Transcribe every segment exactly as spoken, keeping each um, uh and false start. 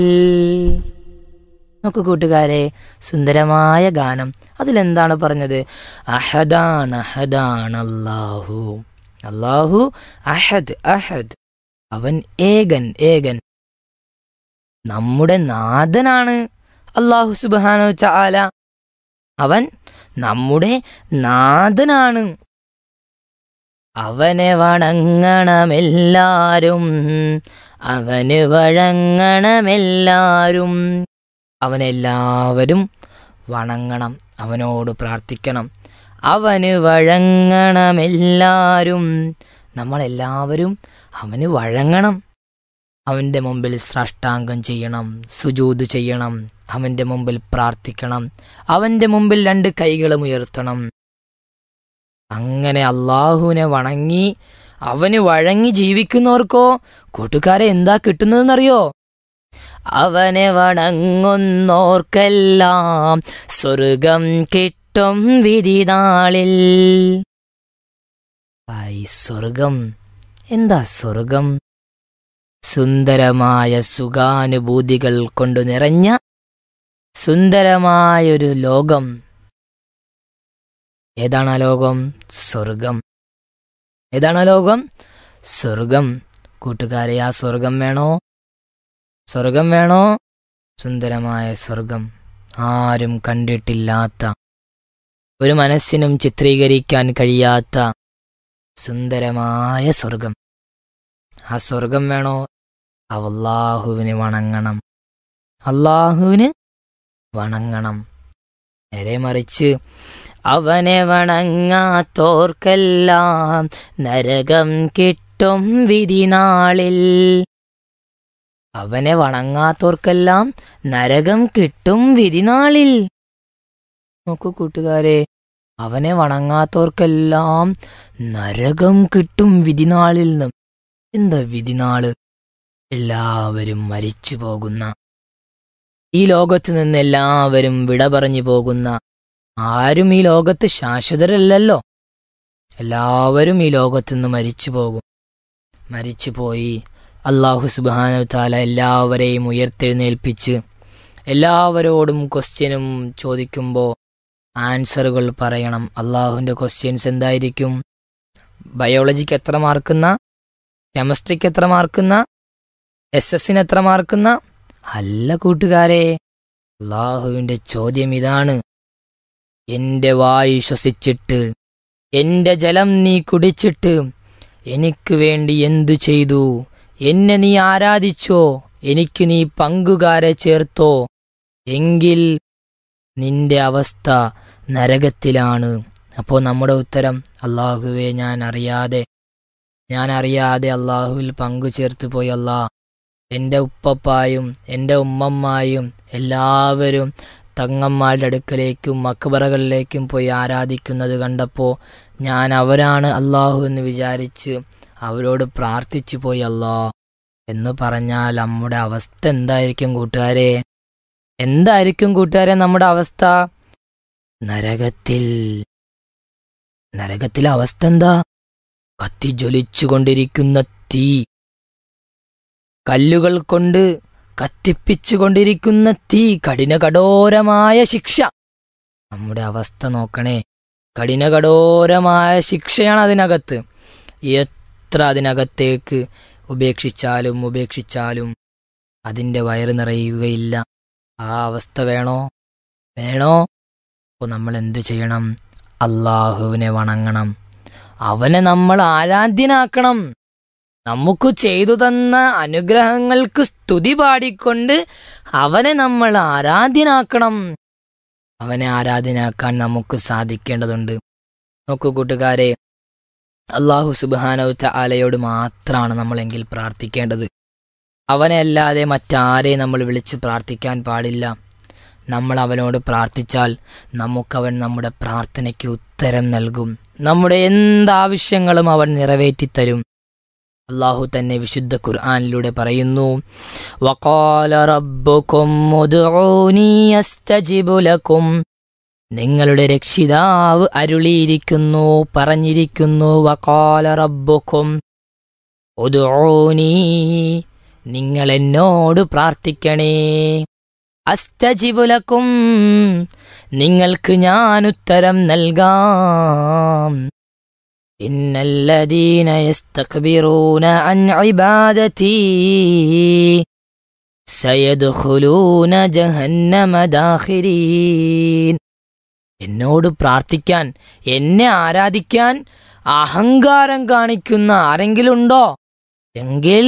നോക്കൂ കൂട്ടുകാരെ, സുന്ദരമായ ഗാനം. അതിലെന്താണ് പറഞ്ഞത്? അഹദാൻ അഹദാൻ അല്ലാഹു. അല്ലാഹു അഹദ് അഹദ്, അവൻ ഏകൻ ഏകൻ. നമ്മുടെ നാഥനാണ് അല്ലാഹു സുബ്ഹാനഹു വ തആല. അവൻ നമ്മുടെ നാഥനാണ്. അവനെ വണങ്ങണമെല്ലാരും, അവന് വഴങ്ങണമെല്ലാരും. അവനെല്ലാവരും വണങ്ങണം, അവനോട് പ്രാർത്ഥിക്കണം. അവന് വഴങ്ങണമെല്ലാരും, നമ്മളെല്ലാവരും അവന് വഴങ്ങണം. അവൻ്റെ മുമ്പിൽ സാഷ്ടാംഗം ചെയ്യണം, സുജൂദ് ചെയ്യണം, അവൻ്റെ മുമ്പിൽ പ്രാർത്ഥിക്കണം, അവൻ്റെ മുമ്പിൽ രണ്ട് കൈകളും ഉയർത്തണം. അങ്ങനെ അള്ളാഹുവിനെ വണങ്ങി അവന് വഴങ്ങി ജീവിക്കുന്നവർക്കോ കൂട്ടുകാരെ എന്താ കിട്ടുന്നതെന്നറിയോ? അവനെ വണങ്ങുന്നോർക്കെല്ലാം സ്വർഗം കിട്ടും വിധി നാളിൽ. ആയി സ്വർഗം, എന്താ സ്വർഗം? സുന്ദരമായ സുഖാനുഭൂതികൾ കൊണ്ടു നിറഞ്ഞ സുന്ദരമായൊരു ലോകം. ഏതാണ് ആ ലോകം? സ്വർഗം. ഏതാണ് ആ ലോകം? സ്വർഗം. കൂട്ടുകാരെ, ആ സ്വർഗം വേണോ? സ്വർഗം വേണോ? സുന്ദരമായ സ്വർഗം, ആരും കണ്ടിട്ടില്ലാത്ത, ഒരു മനസ്സിനും ചിത്രീകരിക്കാൻ കഴിയാത്ത സുന്ദരമായ സ്വർഗം. ആ സ്വർഗം വേണോ? അല്ലാഹുവിന് വണങ്ങണം, അല്ലാഹുവിന് വണങ്ങണം. നേരെ മറിച്ച് അവനെ വണങ്ങാത്തോർക്കെല്ലാം നരകം കിട്ടും വിധി നാളിൽ. അവനെ വണങ്ങാത്തോർക്കെല്ലാം നരകം കിട്ടും വിധി നാളിൽ. നോക്കൂ കൂട്ടുകാരെ, അവനെ വണങ്ങാത്തോർക്കെല്ലാം നരകം കിട്ടും വിധിനാളിൽ നിന്ന്. എന്താ വിധിനാള്? എല്ലാവരും മരിച്ചു പോകുന്ന, ഈ ലോകത്ത് നിന്ന് എല്ലാവരും വിട പറഞ്ഞു പോകുന്ന, ആരും ഈ ലോകത്ത് ശാശ്വതരല്ലല്ലോ. എല്ലാവരും ഈ ലോകത്ത് നിന്ന് മരിച്ചു പോകും. മരിച്ചുപോയി അല്ലാഹു സുബ്ഹാനഹു വ തആല എല്ലാവരെയും ഉയർത്തെഴുന്നേൽപ്പിച്ച് എല്ലാവരോടും ക്വസ്റ്റ്യനും ചോദിക്കുമ്പോൾ ആൻസറുകൾ പറയണം. അള്ളാഹുവിൻ്റെ ക്വസ്റ്റ്യൻസ് എന്തായിരിക്കും? ബയോളജിക്ക് എത്ര മാർക്കുന്ന, കെമിസ്ട്രിക്ക് എത്ര മാർക്കുന്ന, എസ് എസിന് എത്ര മാർക്കുന്ന? അല്ല കൂട്ടുകാരെ, അള്ളാഹുവിൻ്റെ ചോദ്യം ഇതാണ്: എന്റെ വായു ശ്വസിച്ചിട്ട്, എന്റെ ജലം നീ കുടിച്ചിട്ട് എനിക്ക് വേണ്ടി എന്തു ചെയ്തു? എന്നെ നീ ആരാധിച്ചോ? എനിക്ക് നീ പങ്കുകാരെ ചേർത്തോ? എങ്കിൽ നിന്റെ അവസ്ഥ നരകത്തിലാണ്. അപ്പോൾ നമ്മുടെ ഉത്തരം, അള്ളാഹുവേ, ഞാൻ അറിയാതെ ഞാൻ അറിയാതെ അള്ളാഹുവിൽ പങ്കു ചേർത്ത് പോയി. അല്ലാ, എൻ്റെ ഉപ്പപ്പായും എൻ്റെ ഉമ്മമ്മായും എല്ലാവരും തങ്ങന്മാരുടെ അടുക്കലേക്കും മക്ബറകളിലേക്കും പോയി ആരാധിക്കുന്നത് കണ്ടപ്പോൾ ഞാൻ അവരാണ് അള്ളാഹു എന്ന് വിചാരിച്ച് അവരോട് പ്രാർത്ഥിച്ചു പോയി അല്ലാ എന്ന് പറഞ്ഞാൽ നമ്മുടെ അവസ്ഥ എന്തായിരിക്കും കൂട്ടുകാരെ? എന്തായിരിക്കും കൂട്ടുകാരെ നമ്മുടെ അവസ്ഥ? നരകത്തിൽ. നരകത്തിലെ അവസ്ഥ എന്താ? കത്തിജ്വലിച്ചുകൊണ്ടിരിക്കുന്ന തീ, കല്ലുകൾ കൊണ്ട് കത്തിപ്പിച്ചുകൊണ്ടിരിക്കുന്ന തീ, കഠിനകഠോരമായ ശിക്ഷ. നമ്മുടെ അവസ്ഥ നോക്കണേ, കഠിനകഠോരമായ ശിക്ഷയാണ് അതിനകത്ത്. എത്ര അതിനകത്തേക്ക് ഉപേക്ഷിച്ചാലും ഉപേക്ഷിച്ചാലും അതിൻ്റെ വയറ് നിറയുകയില്ല. ആ അവസ്ഥ വേണോ? വേണോ? അപ്പോൾ നമ്മൾ എന്തു ചെയ്യണം? അള്ളാഹുവിനെ വണങ്ങണം, അവനെ നമ്മൾ ആരാധ്യനാക്കണം. നമുക്ക് ചെയ്തു തന്ന അനുഗ്രഹങ്ങൾക്ക് സ്തുതി പാടിക്കൊണ്ട് അവനെ നമ്മൾ ആരാധ്യനാക്കണം. അവനെ ആരാധ്യനാക്കാൻ നമുക്ക് സാധിക്കേണ്ടതുണ്ട്. നോക്കൂ കൂട്ടുകാരെ, അല്ലാഹു സുബ്ഹാനഹു തആലയോട് മാത്രമാണ് നമ്മളെങ്കിൽ പ്രാർത്ഥിക്കേണ്ടത്. അവനെ അല്ലാതെ മറ്റാരെയും നമ്മൾ വിളിച്ച് പ്രാർത്ഥിക്കാൻ പാടില്ല. നമ്മൾ അവനോട് പ്രാർത്ഥിച്ചാൽ നമുക്കവൻ നമ്മുടെ പ്രാർത്ഥനയ്ക്ക് ഉത്തരം നൽകും. നമ്മുടെ എന്താവശ്യങ്ങളും അവൻ നിറവേറ്റിത്തരും. അല്ലാഹു തന്നെ വിശുദ്ധ ഖുർആനിലൂടെ പറയുന്നു, വഖാല റബ്ബുകും ഉദ്ഊനി അസ്തജിബു ലക്കും. നിങ്ങളുടെ രക്ഷിതാവ് അരുളിയിരിക്കുന്നു, പറഞ്ഞിരിക്കുന്നു, വഖാല റബ്ബുകും ഉദ്ഊനി, നിങ്ങൾ എന്നോട് പ്രാർത്ഥിക്കണേ. അസ്തജിബു ലക്കും, നിങ്ങൾക്ക് ഞാൻ ഉത്തരം നൽകാം. ഇന്നല്ലദീന യസ്തക്ബിറൂന അൻ ഇബാദതീ സയദ്ഖുലൂന ജഹന്നമ ദാഖിരീൻ. എന്നോട് പ്രാർത്ഥിക്കാൻ, എന്നെ ആരാധിക്കാൻ അഹങ്കാരം കാണിക്കുന്ന ആരെങ്കിലും ഉണ്ടോ എങ്കിൽ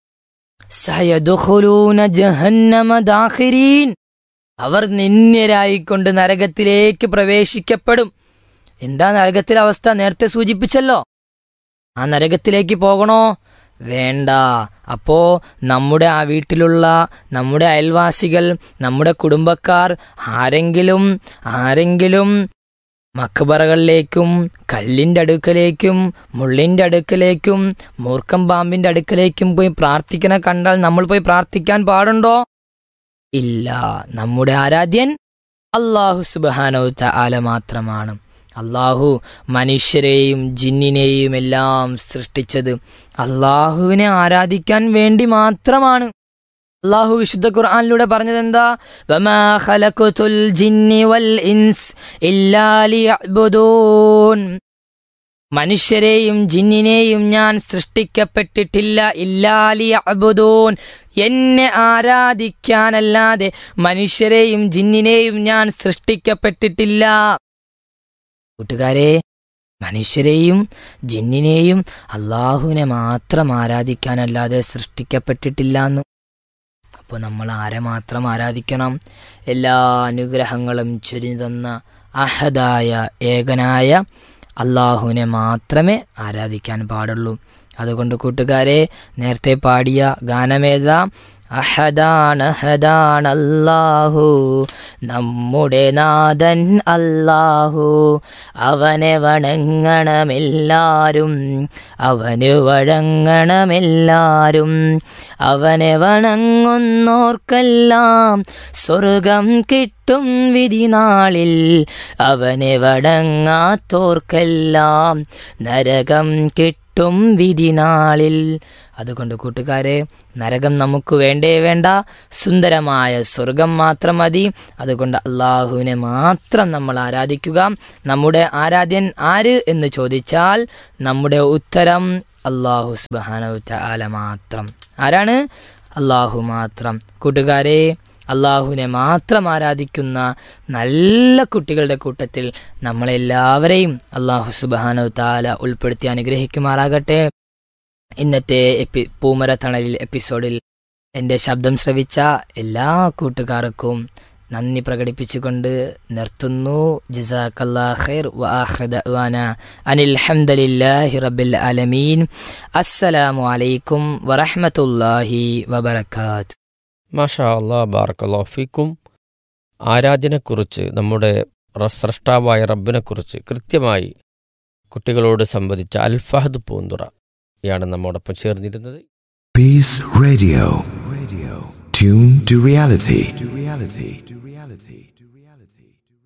സയദ്ഖുലൂന ജഹന്നമ ദാഖിരീൻ, അവർ നിന്ദ്യരായിക്കൊണ്ട് നരകത്തിലേക്ക് പ്രവേശിക്കപ്പെടും. എന്താ നരകത്തിലെ അവസ്ഥ? നേരത്തെ സൂചിപ്പിച്ചല്ലോ. ആ നരകത്തിലേക്ക് പോകണോ? വേണ്ട. അപ്പോ നമ്മുടെ ആ വീട്ടിലുള്ള നമ്മുടെ അയൽവാസികൾ, നമ്മുടെ കുടുംബക്കാർ ആരെങ്കിലും ആരെങ്കിലും മക്ബറകളിലേക്കും കല്ലിൻ്റെ അടുക്കലേക്കും മുള്ളിൻ്റെ അടുക്കലേക്കും മൂർഖം പാമ്പിൻ്റെ അടുക്കലേക്കും പോയി പ്രാർത്ഥിക്കണ കണ്ടാൽ നമ്മൾ പോയി പ്രാർത്ഥിക്കാൻ പാടുണ്ടോ? ഇല്ല. നമ്മുടെ ആരാധ്യൻ അല്ലാഹു സുബ്ഹാനഹു തആല മാത്രമാണ്. അല്ലാഹു മനുഷ്യരെയും ജിന്നിനെയും എല്ലാം സൃഷ്ടിച്ചത് അല്ലാഹുവിനെ ആരാധിക്കാൻ വേണ്ടി മാത്രമാണ്. അല്ലാഹു വിശുദ്ധ ഖുർആനിലൂടെ പറഞ്ഞതെന്താ? വമാ ഖലഖതുൽ ജിന്നി വൽ ഇൻസ് ഇല്ലാ ലിയഅ്ബുദൂൻ. മനുഷ്യരെയും ജിന്നിനെയും ഞാൻ സൃഷ്ടിക്കപ്പെട്ടിട്ടില്ല ഇല്ലാ ലിയഅ്ബുദൂൻ, എന്നെ ആരാധിക്കാനല്ലാതെ മനുഷ്യരെയും ജിന്നിനെയും ഞാൻ സൃഷ്ടിക്കപ്പെട്ടിട്ടില്ല. കൂട്ടുകാരെ, മനുഷ്യരെയും ജിന്നിനെയും അള്ളാഹുവിനെ മാത്രം ആരാധിക്കാനല്ലാതെ സൃഷ്ടിക്കപ്പെട്ടിട്ടില്ല എന്ന്. അപ്പോൾ നമ്മൾ ആരെ മാത്രം ആരാധിക്കണം? എല്ലാ അനുഗ്രഹങ്ങളും ചൊരിഞ്ഞു തന്ന അഹദായ ഏകനായ അള്ളാഹുവിനെ മാത്രമേ ആരാധിക്കാൻ പാടുള്ളൂ. അതുകൊണ്ട് കൂട്ടുകാരെ, നേരത്തെ പാടിയ ഗാനമേതാ? അഹദാൻ അഹദാൻ അല്ലാഹു, നമ്മുടെ നാഥൻ അല്ലാഹു, അവനെ വണങ്ങണമെല്ലാരും, അവന് വഴങ്ങണമെല്ലാരും. അവനെ വണങ്ങുന്നോർക്കെല്ലാം സ്വർഗം കിട്ടും വിധി നാളിൽ, അവനെ വണങ്ങാത്തോർക്കെല്ലാം നരകം കിട്ടും വിധി നാളിൽ. അതുകൊണ്ട് കൂട്ടുകാരെ, നരകം നമുക്ക് വേണ്ടേ വേണ്ട, സുന്ദരമായ സ്വർഗം മാത്രം മതി. അതുകൊണ്ട് അള്ളാഹുവിനെ മാത്രം നമ്മൾ ആരാധിക്കുക. നമ്മുടെ ആരാധ്യൻ ആര് എന്ന് ചോദിച്ചാൽ നമ്മുടെ ഉത്തരം അല്ലാഹു സുബ്ഹാനഹു തആല മാത്രം. ആരാണ്? അല്ലാഹു മാത്രം. കൂട്ടുകാരെ, അള്ളാഹുവിനെ മാത്രം ആരാധിക്കുന്ന നല്ല കുട്ടികളുടെ കൂട്ടത്തിൽ നമ്മളെല്ലാവരെയും അല്ലാഹു സുബ്ഹാനഹു തആല ഉൾപ്പെടുത്തി അനുഗ്രഹിക്കുമാറാകട്ടെ. ഇന്നത്തെ എപ്പി പൂമര തണലിൽ എപ്പിസോഡിൽ എൻ്റെ ശബ്ദം ശ്രവിച്ച എല്ലാ കൂട്ടുകാർക്കും നന്ദി പ്രകടിപ്പിച്ചുകൊണ്ട് നിർത്തുന്നു. ജസാക്കല്ലാഹു ഖൈർ വ ആഖിറു ദഅ്വാനാ അനിൽ ഹംദുലില്ലാഹി റബ്ബിൽ ആലമീൻ. അസ്സലാമു അലൈക്കും വറഹ്മത്തുള്ളാഹി വബറകാത്ത്. മാഷാ അല്ലാ, ബാറക്കല്ലാഹു ഫീക്കും. ആരാധനയെക്കുറിച്ച്, നമ്മുടെ സ്രഷ്ടാവായ റബ്ബിനെക്കുറിച്ച് കൃത്യമായി കുട്ടികളോട് സംവദിച്ച അൽഫഹദ് പൂന്തുറ യാണ് നമ്മോടൊപ്പം ചേർന്നിരുന്നത്. Peace Radio. Radio. Tune to reality. To reality. To reality. To reality.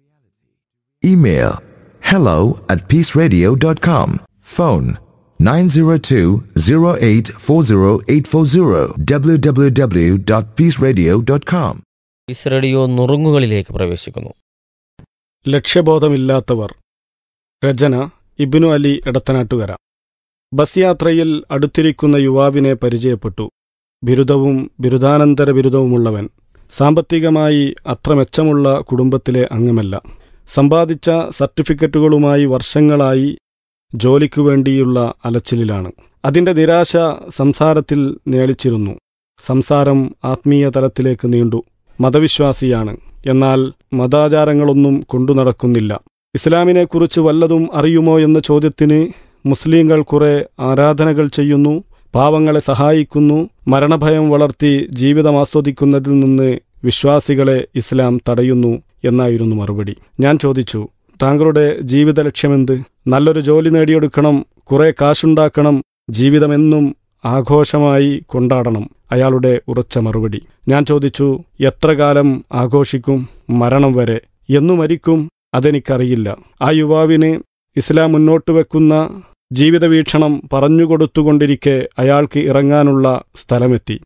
Email hello at peaceradio dot com. Phone nine zero two zero eight four zero eight four zero. w w w dot peace radio dot com. Piece radio നുറുങ്ങുകളിലേക്ക് പ്രവേശിക്കുന്നു. ലക്ഷ്യബോധമില്ലാത്തവർ. രചന Ibnu Ali Edathanattukara. Bus യാത്രയിൽ അടുത്തിരിക്കുന്ന യുവാവിനെ പരിചയപ്പെട്ടു. ബിരുദവും ബിരുദാനന്തര ബിരുദവുമുള്ളവൻ. സാമ്പത്തികമായി അത്ര മെച്ചമുള്ള കുടുംബത്തിലെ അംഗമല്ല. സമ്പാദിച്ച സർട്ടിഫിക്കറ്റുകളുമായി വർഷങ്ങളായി ജോലിക്കു വേണ്ടിയുള്ള അലച്ചിലിലാണ്. അതിൻ്റെ നിരാശ സംസാരത്തിൽ നേളിച്ചിരുന്നു. സംസാരം ആത്മീയ തലത്തിലേക്ക് നീണ്ടു. മതവിശ്വാസിയാണ്, എന്നാൽ മതാചാരങ്ങളൊന്നും കൊണ്ടു നടക്കുന്നില്ല. ഇസ്ലാമിനെക്കുറിച്ച് വല്ലതും അറിയുമോ എന്ന ചോദ്യത്തിന് മുസ്ലിങ്ങൾ കുറെ ആരാധനകൾ ചെയ്യുന്നു, പാവങ്ങളെ സഹായിക്കുന്നു, മരണഭയം വളർത്തി ജീവിതം ആസ്വദിക്കുന്നതിൽ നിന്ന് വിശ്വാസികളെ ഇസ്ലാം തടയുന്നു എന്നായിരുന്നു മറുപടി. ഞാൻ ചോദിച്ചു, താങ്കളുടെ ജീവിത ലക്ഷ്യമെന്ത്? നല്ലൊരു ജോലി നേടിയെടുക്കണം, കുറെ കാശുണ്ടാക്കണം, ജീവിതമെന്നും ആഘോഷമായി കൊണ്ടാടണം. അയാളുടെ ഉറച്ച മറുപടി. ഞാൻ ചോദിച്ചു, എത്ര കാലം ആഘോഷിക്കും? മരണം വരെ. എന്നു മരിക്കും? അതെനിക്കറിയില്ല. ആ യുവാവിന് ഇസ്ലാം മുന്നോട്ട് വെക്കുന്ന ജീവിതവീക്ഷണം പറഞ്ഞുകൊടുത്തുകൊണ്ടിരിക്കെ അയാൾക്ക് ഇറങ്ങാനുള്ള സ്ഥലമെത്തി.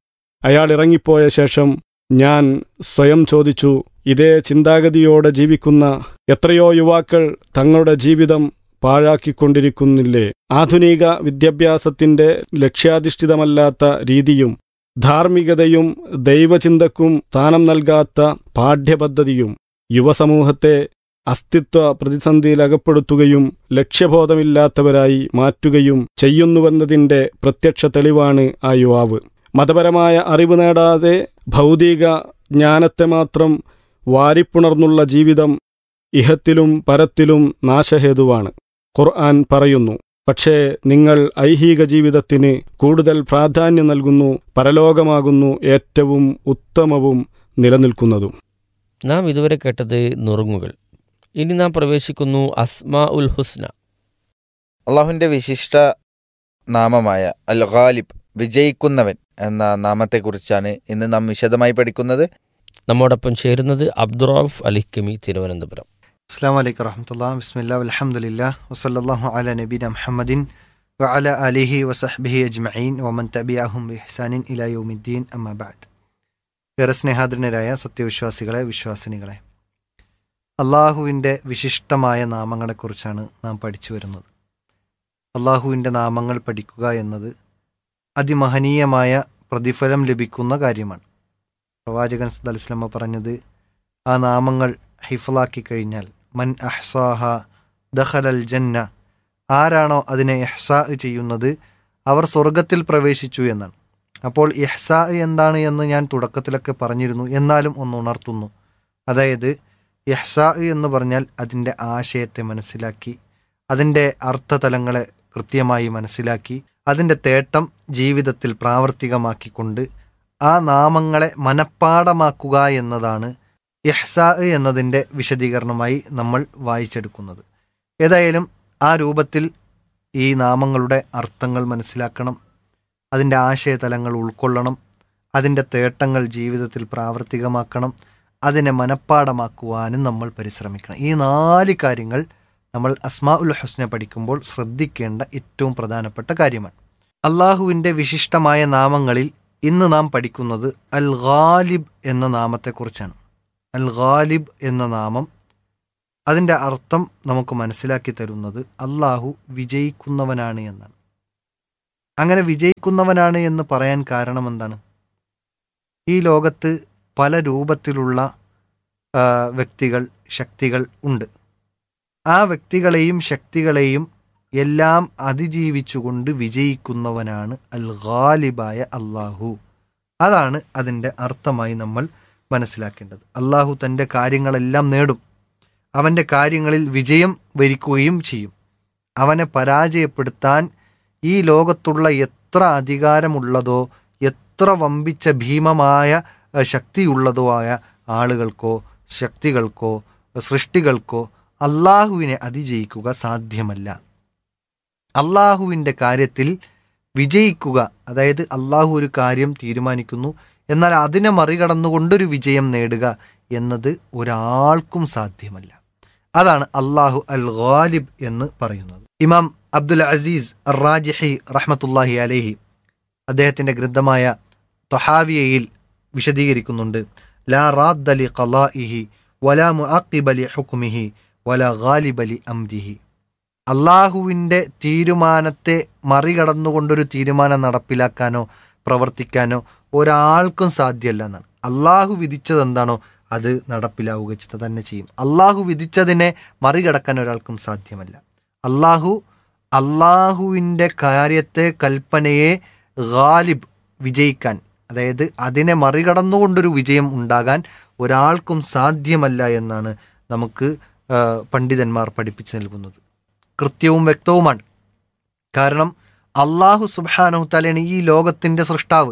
അയാൾ ഇറങ്ങിപ്പോയ ശേഷം ഞാൻ സ്വയം ചോദിച്ചു, ഇതേ ചിന്താഗതിയോടെ ജീവിക്കുന്ന എത്രയോ യുവാക്കൾ തങ്ങളുടെ ജീവിതം പാഴാക്കിക്കൊണ്ടിരിക്കുന്നില്ലേ? ആധുനിക വിദ്യാഭ്യാസത്തിന്റെ ലക്ഷ്യാധിഷ്ഠിതമല്ലാത്ത രീതിയും ധാർമ്മികതയും ദൈവചിന്തക്കും സ്ഥാനം നൽകാത്ത പാഠ്യപദ്ധതിയും യുവസമൂഹത്തെ അസ്തിത്വ പ്രതിസന്ധിയിലകപ്പെടുത്തുകയും ലക്ഷ്യബോധമില്ലാത്തവരായി മാറ്റുകയും ചെയ്യുന്നുവെന്നതിന്റെ പ്രത്യക്ഷ തെളിവാണ് ആ യുവാവ്. മതപരമായ അറിവ് നേടാതെ ഭൗതിക ജ്ഞാനത്തെ മാത്രം വാരിപ്പുണർന്നുള്ള ജീവിതം ഇഹത്തിലും പരത്തിലും നാശഹേതുവാണ്. ഖുർആൻ പറയുന്നു, പക്ഷേ നിങ്ങൾ ഐഹിക ജീവിതത്തിന് കൂടുതൽ പ്രാധാന്യം നൽകുന്നു, പരലോകമാകുന്നു ഏറ്റവും ഉത്തമവും നിലനിൽക്കുന്നതും. നാം ഇതുവരെ കേട്ടത് നുറുങ്ങുകൾ. ഇനി നാം പ്രവേശിക്കുന്നു അസ്മാ ഉൽ ഹുസ്ന. അള്ളാഹുവിൻ്റെ വിശിഷ്ട നാമമായ അൽ ഗാലിബ്, വിജയിക്കുന്നവൻ എന്ന നാമത്തെക്കുറിച്ചാണ് ഇന്ന് നാം വിശദമായി പഠിക്കുന്നത്. നമ്മോടൊപ്പം ചേരുന്നത് അബ്ദുറൌഫ് അലിക്കമി, തിരുവനന്തപുരം. അസ്സലാമു അലൈക്കും വറഹ്മത്തുള്ളാഹി ബിസ്മില്ലാഹി വൽഹംദുലില്ലാഹി വസല്ലല്ലാഹു അലാ നബീന മുഹമ്മദിൻ വഅലാ ആലിഹി വസഹ്ബിഹി അജ്മഈൻ വമൻ തബിഅഹും ബിഇഹ്സാനിൻ ഇലാ യൗമിദ്ദീൻ അമ്മാ ബഅദ്. ഏറെ സ്നേഹാദരനരായ സത്യവിശ്വാസികളെ, വിശ്വാസിനികളെ, അള്ളാഹുവിൻ്റെ വിശിഷ്ടമായ നാമങ്ങളെക്കുറിച്ചാണ് നാം പഠിച്ചു വരുന്നത്. അള്ളാഹുവിൻ്റെ നാമങ്ങൾ പഠിക്കുക എന്നത് അതിമഹനീയമായ പ്രതിഫലം ലഭിക്കുന്ന കാര്യമാണ്. പ്രവാചകൻ സല്ലല്ലാഹു അലൈഹി വസല്ലം പറഞ്ഞത്, ആ നാമങ്ങൾ ഹിഫ്ളാക്കി കഴിഞ്ഞാൽ മൻ അഹ്സാഹ ദഖലൽ ജന്ന, ആരാണോ അതിനെ ഇഹ്സാ ചെയ്യുന്നത് അവർ സ്വർഗത്തിൽ പ്രവേശിച്ചു എന്നാണ്. അപ്പോൾ ഇഹ്സാ എന്താണ് എന്ന് ഞാൻ തുടക്കത്തിലൊക്കെ പറഞ്ഞിരുന്നു, എന്നാലും ഒന്ന് ഉണർത്തുന്നു. അതായത് ഇഹ്സാ എന്ന് പറഞ്ഞാൽ അതിൻ്റെ ആശയത്തെ മനസ്സിലാക്കി, അതിൻ്റെ അർത്ഥതലങ്ങളെ കൃത്യമായി മനസ്സിലാക്കി, അതിൻ്റെ തേട്ടം ജീവിതത്തിൽ പ്രാവർത്തികമാക്കിക്കൊണ്ട് ആ നാമങ്ങളെ മനഃപ്പാടമാക്കുക എന്നതാണ് ഇഹ്സാ എന്നതിൻ്റെ വിശദീകരണമായി നമ്മൾ വായിച്ചെടുക്കുന്നത്. ഏതായാലും ആ രൂപത്തിൽ ഈ നാമങ്ങളുടെ അർത്ഥങ്ങൾ മനസ്സിലാക്കണം, അതിൻ്റെ ആശയതലങ്ങൾ ഉൾക്കൊള്ളണം, അതിൻ്റെ തേട്ടങ്ങൾ ജീവിതത്തിൽ പ്രാവർത്തികമാക്കണം, അതിനെ മനഃപ്പാടമാക്കുവാനും നമ്മൾ പരിശ്രമിക്കണം. ഈ നാല് കാര്യങ്ങൾ നമ്മൾ അസ്മാ ഉൽ ഹുസ്ന പഠിക്കുമ്പോൾ ശ്രദ്ധിക്കേണ്ട ഏറ്റവും പ്രധാനപ്പെട്ട കാര്യമാണ്. അള്ളാഹുവിൻ്റെ വിശിഷ്ടമായ നാമങ്ങളിൽ ഇന്ന് നാം പഠിക്കുന്നത് അൽ ഗാലിബ് എന്ന നാമത്തെക്കുറിച്ചാണ്. അൽ ഗാലിബ് എന്ന നാമം, അതിൻ്റെ അർത്ഥം നമുക്ക് മനസ്സിലാക്കി തരുന്നത് അള്ളാഹു വിജയിക്കുന്നവനാണ് എന്നാണ്. അങ്ങനെ വിജയിക്കുന്നവനാണ് എന്ന് പറയാൻ കാരണം എന്താണ്? ഈ ലോകത്ത് പല രൂപത്തിലുള്ള വ്യക്തികൾ, ശക്തികൾ ഉണ്ട്. ആ വ്യക്തികളെയും ശക്തികളെയും എല്ലാം അതിജീവിച്ചുകൊണ്ട് വിജയിക്കുന്നവനാണ് അൽ ഗാലിബായ അള്ളാഹു. അതാണ് അതിൻ്റെ അർത്ഥമായി നമ്മൾ മനസ്സിലാക്കേണ്ടത്. അള്ളാഹു തൻ്റെ കാര്യങ്ങളെല്ലാം നേടും, അവൻ്റെ കാര്യങ്ങളിൽ വിജയം വരിക്കുകയും ചെയ്യും. അവനെ പരാജയപ്പെടുത്താൻ ഈ ലോകത്തുള്ള എത്ര അധികാരമുള്ളതോ എത്ര വമ്പിച്ച ഭീമമായ ശക്തിയുള്ളതോ ആയ ആളുകൾക്കോ ശക്തികൾക്കോ സൃഷ്ടികൾക്കോ അള്ളാഹുവിനെ അതിജയിക്കുക സാധ്യമല്ല. അള്ളാഹുവിൻ്റെ കാര്യത്തിൽ വിജയിക്കുക, അതായത് അള്ളാഹു ഒരു കാര്യം തീരുമാനിക്കുന്നു, എന്നാൽ അതിനെ മറികടന്നുകൊണ്ടൊരു വിജയം നേടുക എന്നത് ഒരാൾക്കും സാധ്യമല്ല. അതാണ് അള്ളാഹു അൽ ഗാലിബ് എന്ന് പറയുന്നത്. ഇമാം അബ്ദുൽ അസീസ് അർ-റാജിഹി റഹ്മത്തുള്ളാഹി അലൈഹി അദ്ദേഹത്തിൻ്റെ ഗ്രന്ഥമായ ത്വഹാവിയയിൽ വിശദീകരിക്കുന്നുണ്ട്, ലാ റാദ്ദ ലി ഖളാഇഹി വലാ മുഅഖിബ ലി ഹുക്മിഹി വലാ ഗാലിബ ലി അംരിഹി. അള്ളാഹുവിൻ്റെ തീരുമാനത്തെ മറികടന്നുകൊണ്ടൊരു തീരുമാനം നടപ്പിലാക്കാനോ പ്രവർത്തിക്കാനോ ഒരാൾക്കും സാധ്യമല്ല എന്നാണ്. അള്ളാഹു വിധിച്ചത് എന്താണോ അത് നടപ്പിലാവുക തന്നെ ചെയ്യും. അള്ളാഹു വിധിച്ചതിനെ മറികടക്കാൻ ഒരാൾക്കും സാധ്യമല്ല. അള്ളാഹു അള്ളാഹുവിൻ്റെ കാര്യത്തെ, കൽപ്പനയെ ഗാലിബ്, വിജയിക്കാൻ, അതായത് അതിനെ മറികടന്നുകൊണ്ടൊരു വിജയം ഉണ്ടാകാൻ ഒരാൾക്കും സാധ്യമല്ല എന്നാണ് നമുക്ക് പണ്ഡിതന്മാർ പഠിപ്പിച്ചു നൽകുന്നത്. കൃത്യവും വ്യക്തവുമാണ്. കാരണം അള്ളാഹു സുബ്ഹാനഹു തആലയാണ് ഈ ലോകത്തിൻ്റെ സൃഷ്ടാവ്.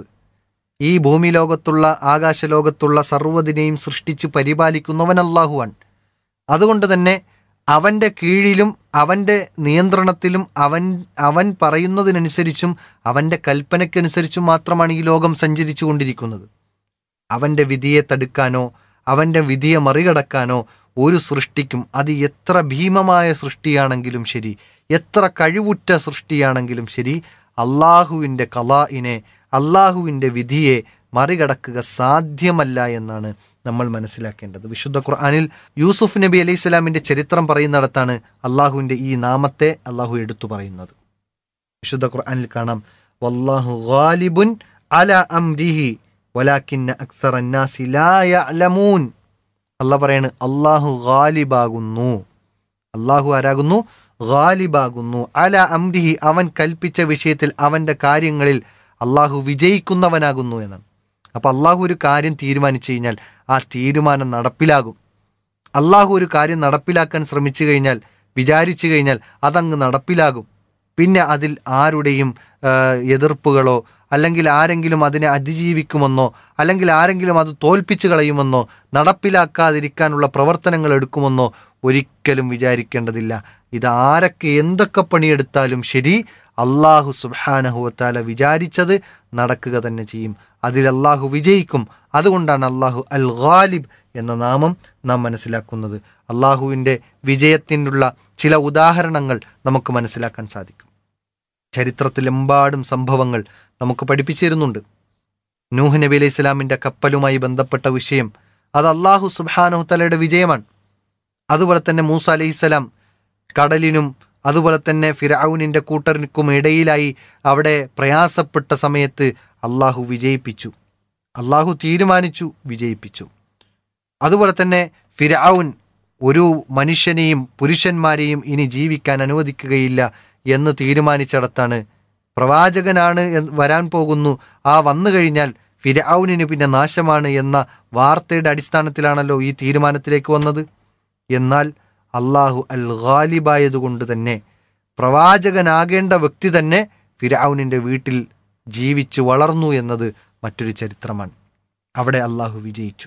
ഈ ഭൂമി ലോകത്തുള്ള ആകാശലോകത്തുള്ള സർവ്വതിനെയും സൃഷ്ടിച്ച് പരിപാലിക്കുന്നവൻ അള്ളാഹുവാണ്. അതുകൊണ്ട് തന്നെ അവൻ്റെ കീഴിലും അവൻ്റെ നിയന്ത്രണത്തിലും അവൻ അവൻ പറയുന്നതിനനുസരിച്ചും അവൻ്റെ കൽപ്പനയ്ക്കനുസരിച്ചും മാത്രമാണ് ഈ ലോകം സഞ്ചരിച്ചു കൊണ്ടിരിക്കുന്നത്. അവൻ്റെ വിധിയെ തടുക്കാനോ അവൻ്റെ വിധിയെ മറികടക്കാനോ ഒരു സൃഷ്ടിക്കും, അത് എത്ര ഭീമമായ സൃഷ്ടിയാണെങ്കിലും ശരി, എത്ര കഴിവുറ്റ സൃഷ്ടിയാണെങ്കിലും ശരി, അള്ളാഹുവിൻ്റെ ഖളാഇനെ, അള്ളാഹുവിൻ്റെ വിധിയെ മറികടക്കുക സാധ്യമല്ല എന്നാണ് നമ്മൾ മനസ്സിലാക്കേണ്ടത്. വിശുദ്ധ ഖുർആനിൽ യൂസുഫ് നബി അലൈഹി സ്വലാമിൻ്റെ ചരിത്രം പറയുന്നിടത്താണ് അള്ളാഹുവിൻ്റെ ഈ നാമത്തെ അള്ളാഹു എടുത്തു പറയുന്നത്. വിശുദ്ധ ഖുർആനിൽ കാണാം, വല്ലാഹു ഗാലിബുൻ അലാ അംരിഹി വലാകിന്ന അക്സറന്നാസി ലാ യഅലമൂൻ. അള്ളാഹ് പറയാണ്, അള്ളാഹു ഗാലിബാകുന്നു. അള്ളാഹു ആരാകുന്നു? ഗാലിബാകുന്നു. അലാ അംരിഹി, അവൻ കൽപ്പിച്ച വിഷയത്തിൽ, അവൻ്റെ കാര്യങ്ങളിൽ അള്ളാഹു വിജയിക്കുന്നവനാകുന്നു എന്നാണ്. അപ്പം അള്ളാഹു ഒരു കാര്യം തീരുമാനിച്ചു കഴിഞ്ഞാൽ ആ തീരുമാനം നടപ്പിലാകും. അള്ളാഹു ഒരു കാര്യം നടപ്പിലാക്കാൻ ശ്രമിച്ചു കഴിഞ്ഞാൽ, വിചാരിച്ചു കഴിഞ്ഞാൽ അതങ്ങ് നടപ്പിലാകും. പിന്നെ അതിൽ ആരുടെയും എതിർപ്പുകളോ അല്ലെങ്കിൽ ആരെങ്കിലും അതിനെ അതിജീവിക്കുമെന്നോ അല്ലെങ്കിൽ ആരെങ്കിലും അത് തോൽപ്പിച്ചു കളയുമെന്നോ നടപ്പിലാക്കാതിരിക്കാനുള്ള പ്രവർത്തനങ്ങൾ എടുക്കുമെന്നോ ഒരിക്കലും വിചാരിക്കേണ്ടതില്ല. ഇത് ആരൊക്കെ എന്തൊക്കെ പണിയെടുത്താലും ശരി, അള്ളാഹു സുബ്ഹാനഹു വതആല വിചാരിച്ചത് നടക്കുക തന്നെ ചെയ്യും. അതിൽ അള്ളാഹു വിജയിക്കും. അതുകൊണ്ടാണ് അള്ളാഹു അൽ ഗാലിബ് എന്ന നാമം നാം മനസ്സിലാക്കുന്നത്. അള്ളാഹുവിൻ്റെ വിജയത്തിനുള്ള ചില ഉദാഹരണങ്ങൾ നമുക്ക് മനസ്സിലാക്കാൻ സാധിക്കും. ചരിത്രത്തിലെമ്പാടും സംഭവങ്ങൾ നമുക്ക് പഠിപ്പിച്ചിരുന്നുണ്ട്. നൂഹ് നബി അലൈഹി സ്വലാമിൻ്റെ കപ്പലുമായി ബന്ധപ്പെട്ട വിഷയം, അത് അള്ളാഹു സുബ്ഹാനഹു തആലയുടെ വിജയമാണ്. അതുപോലെ തന്നെ മൂസ അലൈഹിസ്സലാം കടലിനും അതുപോലെ തന്നെ ഫിർഔനിൻ്റെ കൂട്ടർക്കും ഇടയിലായി അവിടെ പ്രയാസപ്പെട്ട സമയത്ത് അള്ളാഹു വിജയിപ്പിച്ചു. അള്ളാഹു തീരുമാനിച്ചു, വിജയിപ്പിച്ചു. അതുപോലെ തന്നെ ഫിർഔൻ ഒരു മനുഷ്യനെയും പുരുഷന്മാരെയും ഇനി ജീവിക്കാൻ അനുവദിക്കുകയില്ല എന്ന് തീരുമാനിച്ചിടത്താണ് പ്രവാചകനാണ് വരാൻ പോകുന്നു, ആ വന്നു കഴിഞ്ഞാൽ ഫിർഔനിന് പിന്നെ നാശമാണ് എന്ന വാർത്തയുടെ അടിസ്ഥാനത്തിലാണല്ലോ ഈ തീരുമാനത്തിലേക്ക് വന്നത്. എന്നാൽ അള്ളാഹു അൽ ഗാലിബായതുകൊണ്ട് തന്നെ പ്രവാചകനാകേണ്ട വ്യക്തി തന്നെ ഫിർഔനിൻ്റെ വീട്ടിൽ ജീവിച്ചു വളർന്നു എന്നത് മറ്റൊരു ചരിത്രമാണ്. അവിടെ അള്ളാഹു വിജയിച്ചു.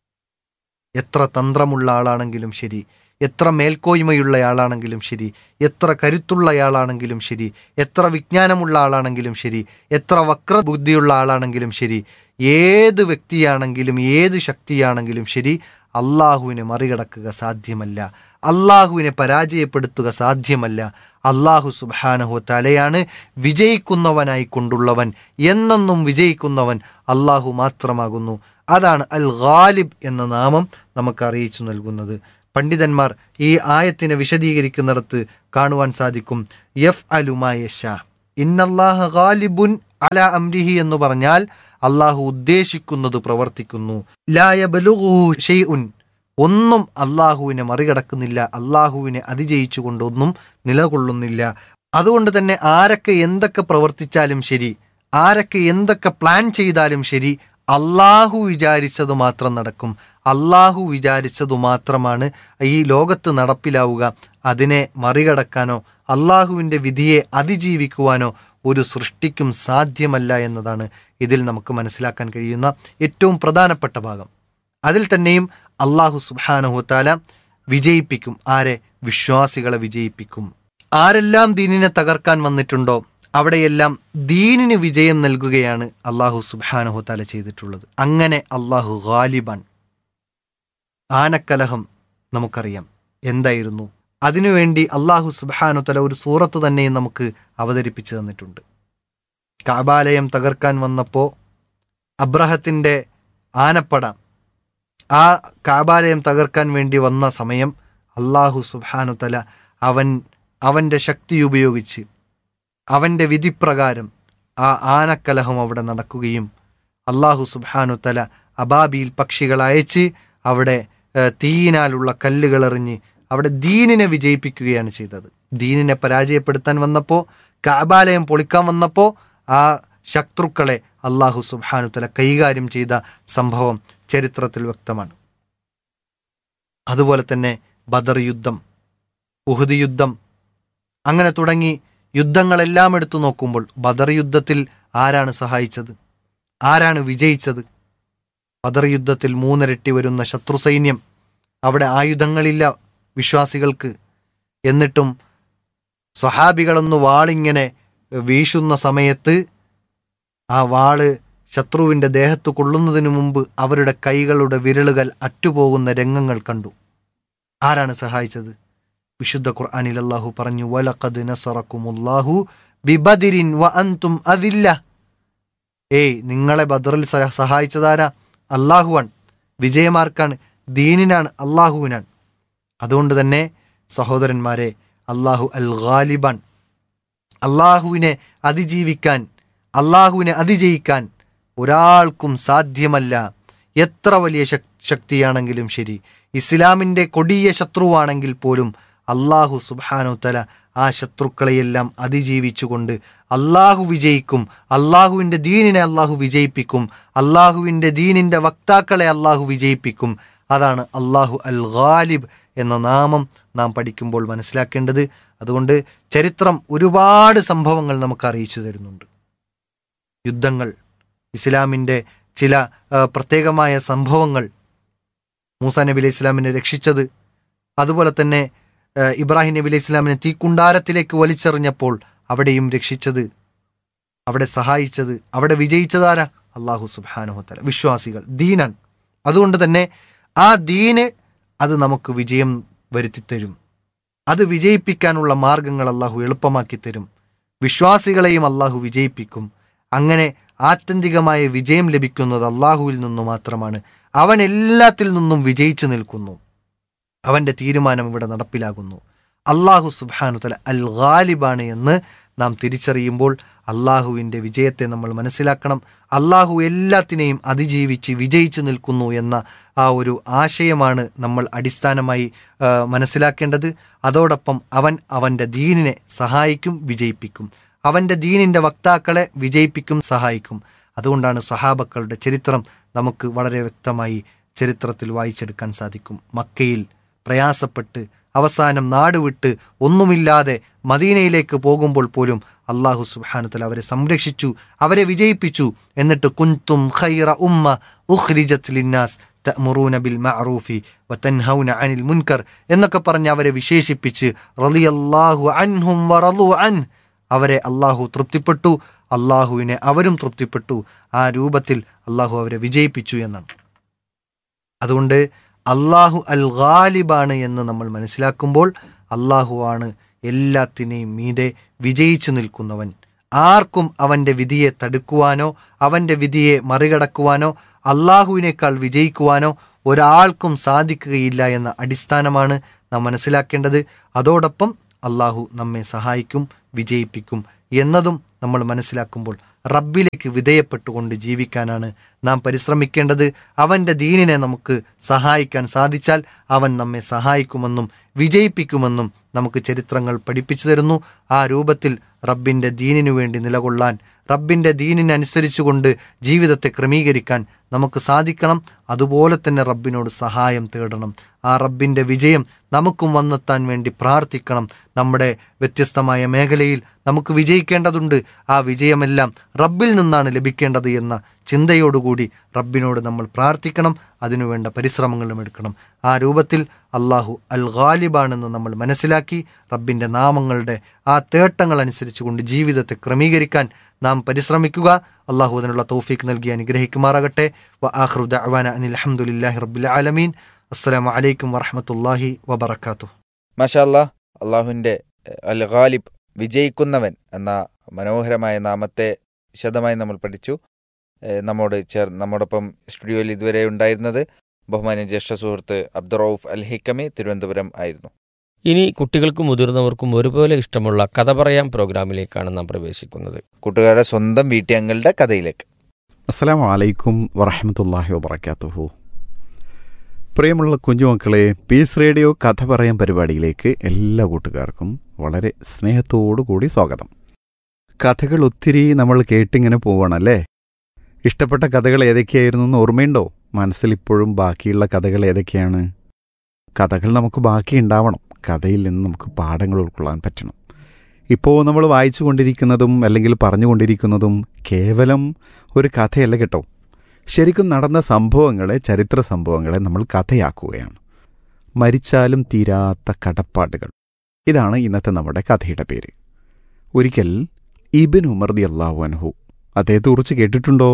എത്ര തന്ത്രമുള്ള ആളാണെങ്കിലും ശരി, എത്ര മേൽക്കോയ്മയുള്ള ആളാണെങ്കിലും ശരി, എത്ര കരുത്തുള്ളയാളാണെങ്കിലും ശരി, എത്ര വിജ്ഞാനമുള്ള ആളാണെങ്കിലും ശരി, എത്ര വക്രബുദ്ധിയുള്ള ആളാണെങ്കിലും ശരി, ഏത് വ്യക്തിയാണെങ്കിലും ഏത് ശക്തിയാണെങ്കിലും ശരി, അള്ളാഹുവിനെ മറികടക്കുക സാധ്യമല്ല. അള്ളാഹുവിനെ പരാജയപ്പെടുത്തുക സാധ്യമല്ല. അള്ളാഹു സുബ്ഹാനഹു തആലയാണ് വിജയിക്കുന്നവനായി കൊണ്ടുള്ളവൻ. എന്നെന്നും വിജയിക്കുന്നവൻ അള്ളാഹു മാത്രമാകുന്നു. അതാണ് അൽ ഗാലിബ് എന്ന നാമം നമുക്ക് അറിയിച്ചു നൽകുന്നത്. പണ്ഡിതന്മാർ ഈ ആയത്തിനെ വിശദീകരിക്കുന്നിടത്ത് കാണുവാൻ സാധിക്കും, യഫ് അലുമാ യശാ ഇന്നല്ലാഹ ഗാലിബുൻ അലാ അംരിഹി എന്ന് പറഞ്ഞാൽ അള്ളാഹു ഉദ്ദേശിക്കുന്നത് പ്രവർത്തിക്കുന്നു. ലാ യബ്ലുഗുഹു ഷൈഉൻ, ഒന്നും അള്ളാഹുവിനെ മറികടക്കുന്നില്ല, അള്ളാഹുവിനെ അതിജയിച്ചുകൊണ്ടൊന്നും നിലകൊള്ളുന്നില്ല. അതുകൊണ്ട് തന്നെ ആരൊക്കെ എന്തൊക്കെ പ്രവർത്തിച്ചാലും ശരി, ആരൊക്കെ എന്തൊക്കെ പ്ലാൻ ചെയ്താലും ശരി, അള്ളാഹു വിചാരിച്ചത് മാത്രം നടക്കും. അള്ളാഹു വിചാരിച്ചതു മാത്രമാണ് ഈ ലോകത്ത് നടപ്പിലാവുക. അതിനെ മറികടക്കാനോ അള്ളാഹുവിൻ്റെ വിധിയെ അതിജീവിക്കുവാനോ ഒരു സൃഷ്ടിക്കും സാധ്യമല്ല എന്നതാണ് ഇതിൽ നമുക്ക് മനസ്സിലാക്കാൻ കഴിയുന്ന ഏറ്റവും പ്രധാനപ്പെട്ട ഭാഗം. അതിൽ തന്നെയും അള്ളാഹു സുബ്ഹാനഹു തആല വിജയിപ്പിക്കും. ആരെ? വിശ്വാസികളെ വിജയിപ്പിക്കും. ആരെല്ലാം ദീനിനെ തകർക്കാൻ വന്നിട്ടുണ്ടോ അവിടെയെല്ലാം ദീനിന് വിജയം നൽകുകയാണ് അള്ളാഹു സുബ്ഹാനഹു തആല ചെയ്തിട്ടുള്ളത്. അങ്ങനെ അള്ളാഹു ഗാലിബാൻ. ആനക്കലഹം നമുക്കറിയാം എന്തായിരുന്നു. അതിനുവേണ്ടി അള്ളാഹു സുബ്ഹാനഹു തആല ഒരു സൂറത്ത് തന്നെയും നമുക്ക് അവതരിപ്പിച്ചു തന്നിട്ടുണ്ട്. കഅബാലയം തകർക്കാൻ വന്നപ്പോൾ അബ്രഹത്തിൻ്റെ ആനപ്പട ആ കഅബാലയം തകർക്കാൻ വേണ്ടി വന്ന സമയം അള്ളാഹു സുബ്ഹാനഹു തആല അവൻ അവൻ്റെ ശക്തി ഉപയോഗിച്ച് അവൻ്റെ വിധിപ്രകാരം ആ ആനക്കലഹം അവിടെ നടക്കുകയും അള്ളാഹു സുബ്ഹാനഹു തആല അബാബീൽ പക്ഷികൾ അയച്ച് അവിടെ തീയിനാലുള്ള കല്ലുകൾ എറിഞ്ഞ് അവിടെ ദീനിനെ വിജയിപ്പിക്കുകയാണ് ചെയ്തത്. ദീനിനെ പരാജയപ്പെടുത്താൻ വന്നപ്പോൾ, കഅബാലയം പൊളിക്കാൻ വന്നപ്പോൾ ആ ശത്രുക്കളെ അള്ളാഹു സുബ്ഹാനഹു തആല കൈകാര്യം ചെയ്ത സംഭവം ചരിത്രത്തിൽ വ്യക്തമാണ്. അതുപോലെ തന്നെ ബദർ യുദ്ധം, ഉഹദ് യുദ്ധം, അങ്ങനെ തുടങ്ങി യുദ്ധങ്ങളെല്ലാം എടുത്തു നോക്കുമ്പോൾ ബദർ യുദ്ധത്തിൽ ആരാണ് സഹായിച്ചത്? ആരാണ് വിജയിച്ചത്? ബദർ യുദ്ധത്തിൽ മൂന്നിരട്ടി വരുന്ന ശത്രു സൈന്യം, അവിടെ ആയുധങ്ങളില്ല വിശ്വാസികൾക്ക്. എന്നിട്ടും സ്വഹാബികളൊന്ന് വാളിങ്ങനെ വീശുന്ന സമയത്ത് ആ വാള് ശത്രുവിൻ്റെ ദേഹത്ത് കൊള്ളുന്നതിനു മുമ്പ് അവരുടെ കൈകളുടെ വിരലുകൾ അറ്റുപോകുന്ന രംഗങ്ങൾ കണ്ടു. ആരാണ് സഹായിച്ചത്? വിശുദ്ധ ഖുർആനിൽ അല്ലാഹു പറഞ്ഞു, വലഖദ് നസറക്കുമുല്ലാഹു ബിബദരിൻ വഅൻതും അദില്ല. ഏയ് നിങ്ങളെ ബദറിൽ സഹ- സഹായിച്ചതാരാ? അള്ളാഹുവാണ്. വിജയമാർക്കാണ്? ദീനിനാണ്, അള്ളാഹുവിനാണ്. അതുകൊണ്ട് തന്നെ സഹോദരന്മാരെ, അള്ളാഹു അൽ ഗാലിബാൻ. അള്ളാഹുവിനെ അതിജീവിക്കാൻ, അള്ളാഹുവിനെ അതിജയിക്കാൻ ഒരാൾക്കും സാധ്യമല്ല. എത്ര വലിയ ശക്- ശക്തിയാണെങ്കിലും ശരി, ഇസ്ലാമിൻ്റെ കൊടിയ ശത്രുവാണെങ്കിൽ പോലും അള്ളാഹു സുബ്ഹാനഹു തആല ആ ശത്രുക്കളെയെല്ലാം അതിജീവിച്ചുകൊണ്ട് അള്ളാഹു വിജയിക്കും. അള്ളാഹുവിൻ്റെ ദീനിനെ അള്ളാഹു വിജയിപ്പിക്കും. അള്ളാഹുവിൻ്റെ ദീനിൻ്റെ വക്താക്കളെ അള്ളാഹു വിജയിപ്പിക്കും. അതാണ് അള്ളാഹു അൽ ഗാലിബ് എന്ന നാമം നാം പഠിക്കുമ്പോൾ മനസ്സിലാക്കേണ്ടത്. അതുകൊണ്ട് ചരിത്രം ഒരുപാട് സംഭവങ്ങൾ നമുക്ക് അറിയിച്ചു തരുന്നുണ്ട്. യുദ്ധങ്ങൾ, ഇസ്ലാമിൻ്റെ ചില ആ, പ്രത്യേകമായ സംഭവങ്ങൾ, മൂസാ നബി അലൈഹി ഇസ്ലാമിനെ രക്ഷിച്ചത്, അതുപോലെ തന്നെ ആ, ഇബ്രാഹിം നബി അലൈഹി ഇസ്ലാമിനെ തീക്കുണ്ടാരത്തിലേക്ക് വലിച്ചെറിഞ്ഞപ്പോൾ അവിടെയും രക്ഷിച്ചത്, അവിടെ സഹായിച്ചത്, അവിടെ വിജയിച്ചതാരാ? അള്ളാഹു സുബ്ഹാനഹു വ തആല. വിശ്വാസികൾ, ദീനാൻ. അതുകൊണ്ട് തന്നെ ആ ദീന് അത് നമുക്ക് വിജയം വരുത്തിത്തരും. അത് വിജയിപ്പിക്കാനുള്ള മാർഗങ്ങൾ അള്ളാഹു എളുപ്പമാക്കി തരും. വിശ്വാസികളെയും അള്ളാഹു വിജയിപ്പിക്കും. അങ്ങനെ ആത്യന്തികമായ വിജയം ലഭിക്കുന്നത് അള്ളാഹുവിൽ നിന്നു മാത്രമാണ്. അവൻ എല്ലാത്തിൽ നിന്നും വിജയിച്ചു നിൽക്കുന്നു. അവൻ്റെ തീരുമാനം ഇവിടെ നടപ്പിലാകുന്നു. അള്ളാഹു സുബ്ഹാനഹു തആല അൽ ഗാലിബാണ് എന്ന് നാം തിരിച്ചറിയുമ്പോൾ അള്ളാഹുവിൻ്റെ വിജയത്തെ നമ്മൾ മനസ്സിലാക്കണം. അള്ളാഹു എല്ലാത്തിനെയും അതിജീവിച്ച് വിജയിച്ചു നിൽക്കുന്നു എന്ന ആ ഒരു ആശയമാണ് നമ്മൾ അടിസ്ഥാനമായി ആ, മനസ്സിലാക്കേണ്ടത്. അതോടൊപ്പം അവൻ അവൻ്റെ ദീനിനെ സഹായിക്കും, വിജയിപ്പിക്കും. അവൻ്റെ ദീനിൻ്റെ വക്താക്കളെ വിജയിപ്പിക്കും, സഹായിക്കും. അതുകൊണ്ടാണ് സഹാബക്കളുടെ ചരിത്രം നമുക്ക് വളരെ വ്യക്തമായി ചരിത്രത്തിൽ വായിച്ചെടുക്കാൻ സാധിക്കും. മക്കയിൽ പ്രയാസപ്പെട്ട് അവസാനം നാടുവിട്ട് ഒന്നുമില്ലാതെ മദീനയിലേക്ക് പോകുമ്പോൾ പോലും അള്ളാഹു സുബ്ഹാനഹു തആല അവരെ സംരക്ഷിച്ചു, അവരെ വിജയിപ്പിച്ചു. എന്നിട്ട് കുൻതും ഖൈറ ഉമ്മ ഉഖ്രിജത് ലിന്നാസ് തഅ്മുറൂന ബിൽ മഅറൂഫി വതൻഹൗന അനിൽ മുൻകർ എന്നൊക്കെ പറഞ്ഞ് അവരെ വിശേഷിപ്പിച്ച് റളിയല്ലാഹു അൻഹും വറളു അൻ, അവരെ അള്ളാഹു തൃപ്തിപ്പെട്ടു, അള്ളാഹുവിനെ അവരും തൃപ്തിപ്പെട്ടു. ആ രൂപത്തിൽ അള്ളാഹു അവരെ വിജയിപ്പിച്ചു എന്നാണ്. അതുകൊണ്ട് അള്ളാഹു അൽ ഗാലിബാണ് എന്ന് നമ്മൾ മനസ്സിലാക്കുമ്പോൾ അള്ളാഹുവാണ് എല്ലാത്തിനെയും മീതെ വിജയിച്ചു നിൽക്കുന്നവൻ. ആർക്കും അവൻ്റെ വിധിയെ തടുക്കുവാനോ അവൻ്റെ വിധിയെ മറികടക്കുവാനോ അള്ളാഹുവിനേക്കാൾ വിജയിക്കുവാനോ ഒരാൾക്കും സാധിക്കുകയില്ല എന്ന അടിസ്ഥാനമാണ് നാം മനസ്സിലാക്കേണ്ടത്. അതോടൊപ്പം അള്ളാഹു നമ്മെ സഹായിക്കും, വിജയിപ്പിക്കും എന്നതും നമ്മൾ മനസ്സിലാക്കുമ്പോൾ റബ്ബിലേക്ക് വിധേയപ്പെട്ടുകൊണ്ട് ജീവിക്കാനാണ് നാം പരിശ്രമിക്കേണ്ടത്. അവൻ്റെ ദീനിനെ നമുക്ക് സഹായിക്കാൻ സാധിച്ചാൽ അവൻ നമ്മെ സഹായിക്കുമെന്നും വിജയിപ്പിക്കുമെന്നും നമുക്ക് ചരിത്രങ്ങൾ പഠിപ്പിച്ചു തരുന്നു. ആ രൂപത്തിൽ റബ്ബിൻ്റെ ദീനിനു വേണ്ടി നിലകൊള്ളാൻ, റബ്ബിൻ്റെ ദീനിനനുസരിച്ചുകൊണ്ട് ജീവിതത്തെ ക്രമീകരിക്കാൻ നമുക്ക് സാധിക്കണം. അതുപോലെ തന്നെ റബ്ബിനോട് സഹായം തേടണം. ആ റബ്ബിൻ്റെ വിജയം നമുക്കും വന്നെത്താൻ വേണ്ടി പ്രാർത്ഥിക്കണം. നമ്മുടെ വ്യത്യസ്തമായ മേഖലയിൽ നമുക്ക് വിജയിക്കേണ്ടതുണ്ട്. ആ വിജയമെല്ലാം റബ്ബിൽ നിന്നാണ് ലഭിക്കേണ്ടത് എന്ന ചിന്തയോടുകൂടി റബ്ബിനോട് നമ്മൾ പ്രാർത്ഥിക്കണം. അതിനുവേണ്ട പരിശ്രമങ്ങളും എടുക്കണം. ആ രൂപത്തിൽ അള്ളാഹു അൽ ഗാലിബാണെന്ന് നമ്മൾ മനസ്സിലാക്കി റബ്ബിൻ്റെ നാമങ്ങളുടെ ആ തേട്ടങ്ങൾ അനുസരിച്ചുകൊണ്ട് ജീവിതത്തെ ക്രമീകരിക്കാൻ നാം പരിശ്രമിക്കുക. അള്ളാഹു അതിനുള്ള തൗഫീഖ് നൽകി അനുഗ്രഹിക്കുമാറാകട്ടെ. വ ആഖിറു ദഅ്വാന അനിൽ ഹംദുലില്ലാഹി റബ്ബിൽ ആലമീൻ. അസ്സലാമു അലൈക്കും വറഹ്മത്തുള്ളാഹി വബറകാതുഹു. മാഷാ അല്ലാഹ്, അള്ളാഹുവിൻ്റെ അൽ ഗാലിബ്, വിജയിക്കുന്നവൻ എന്ന മനോഹരമായ നാമത്തെ വിശദമായി നമ്മൾ പഠിച്ചു. ഏഹ് നമ്മോട് ചേർ നമ്മോടൊപ്പം സ്റ്റുഡിയോയിൽ ഇതുവരെ ഉണ്ടായിരുന്നത് ബഹുമാന്യ ജ്യേഷ്ഠ സുഹൃത്ത് അബ്ദുറൌഫ് അൽ ഹിക്കമി, തിരുവനന്തപുരം ആയിരുന്നു. ഇനി കുട്ടികൾക്കും മുതിർന്നവർക്കും ഒരുപോലെ ഇഷ്ടമുള്ള കഥ പറയാം പ്രോഗ്രാമിലേക്കാണ് നാം പ്രവേശിക്കുന്നത്. കൂട്ടുകാരുടെ സ്വന്തം വീട്ടിയങ്ങളുടെ കഥയിലേക്ക്. അസ്സലാമു അലൈക്കും വറഹ്മത്തുള്ളാഹി വബറകാതുഹു. പ്രിയമുള്ള കുഞ്ഞുമക്കളെ, പീസ് റേഡിയോ കഥ പറയാൻ പരിപാടിയിലേക്ക് എല്ലാ കൂട്ടുകാർക്കും വളരെ സ്നേഹത്തോടു കൂടി സ്വാഗതം. കഥകൾ ഒത്തിരി നമ്മൾ കേട്ടിങ്ങനെ പോവണല്ലേ. ഇഷ്ടപ്പെട്ട കഥകൾ ഏതൊക്കെയായിരുന്നു എന്ന് ഓർമ്മയുണ്ടോ? മനസ്സിൽ ഇപ്പോഴും ബാക്കിയുള്ള കഥകൾ ഏതൊക്കെയാണ്? കഥകൾ നമുക്ക് ബാക്കി ഉണ്ടാവണം. കഥയിൽ നിന്ന് നമുക്ക് പാഠങ്ങൾ ഉൾക്കൊള്ളാൻ പറ്റണം. ഇപ്പോൾ നമ്മൾ വായിച്ചു കൊണ്ടിരിക്കുന്നതും അല്ലെങ്കിൽ പറഞ്ഞുകൊണ്ടിരിക്കുന്നതും കേവലം ഒരു കഥയല്ല കേട്ടോ. ശരിക്കും നടന്ന സംഭവങ്ങളെ, ചരിത്ര സംഭവങ്ങളെ നമ്മൾ കഥയാക്കുകയാണ്. മരിച്ചാലും തീരാത്ത കടപ്പാടുകൾ, ഇതാണ് ഇന്നത്തെ നമ്മുടെ കഥയുടെ പേര്. ഒരിക്കൽ ഇബ്നു ഉമർ റളിയല്ലാഹു അൻഹു, അദ്ദേഹത്തെ കുറിച്ച് കേട്ടിട്ടുണ്ടോ?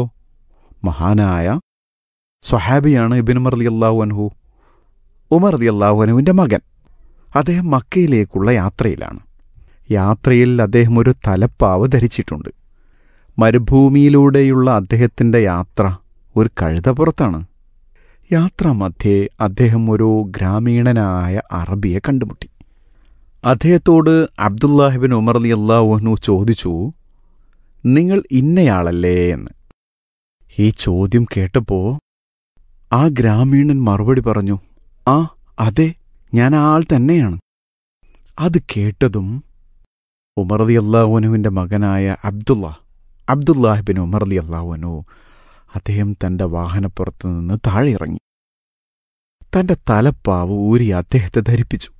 മഹാനായ സ്വഹാബിയാണ് ഇബ്നു ഉമർ റളിയല്ലാഹു അൻഹു. ഉമർ റളിയല്ലാഹു അൻഹുവിൻ്റെ മകൻ. അദ്ദേഹം മക്കയിലേക്കുള്ള യാത്രയിലാണ്. യാത്രയിൽ അദ്ദേഹം ഒരു തലപ്പാവ് ധരിച്ചിട്ടുണ്ട്. മരുഭൂമിയിലൂടെയുള്ള അദ്ദേഹത്തിൻ്റെ യാത്ര ഒരു കഴുതപ്പുറത്താണ്. യാത്രാമധ്യേ അദ്ദേഹം ഒരു ഗ്രാമീണനായ അറബിയെ കണ്ടുമുട്ടി. അദ്ദേഹത്തോട് അബ്ദുല്ലാഹിബിൻ ഉമർ റളിയല്ലാഹു അൻഹു ചോദിച്ചു, നിങ്ങൾ ഇന്നയാളല്ലേ എന്ന്. ഈ ചോദ്യം കേട്ടപ്പോൾ ആ ഗ്രാമീണൻ മറുപടി പറഞ്ഞു, ആ അതെ, ഞാൻ ആ ആൾ തന്നെയാണ്. അത് കേട്ടതും ഉമർ റളിയല്ലാഹു അൻഹുവിൻ്റെ മകനായ അബ്ദുള്ള അബ്ദുല്ലാഹിബിൻ ഉമർ റളിയല്ലാഹു അൻഹു അദ്ദേഹം തൻ്റെ വാഹനപ്പുറത്തു നിന്ന് താഴെ ഇറങ്ങി. തൻ്റെ തലപ്പാവ് ഊരി അദ്ദേഹത്തെ ധരിപ്പിച്ചു.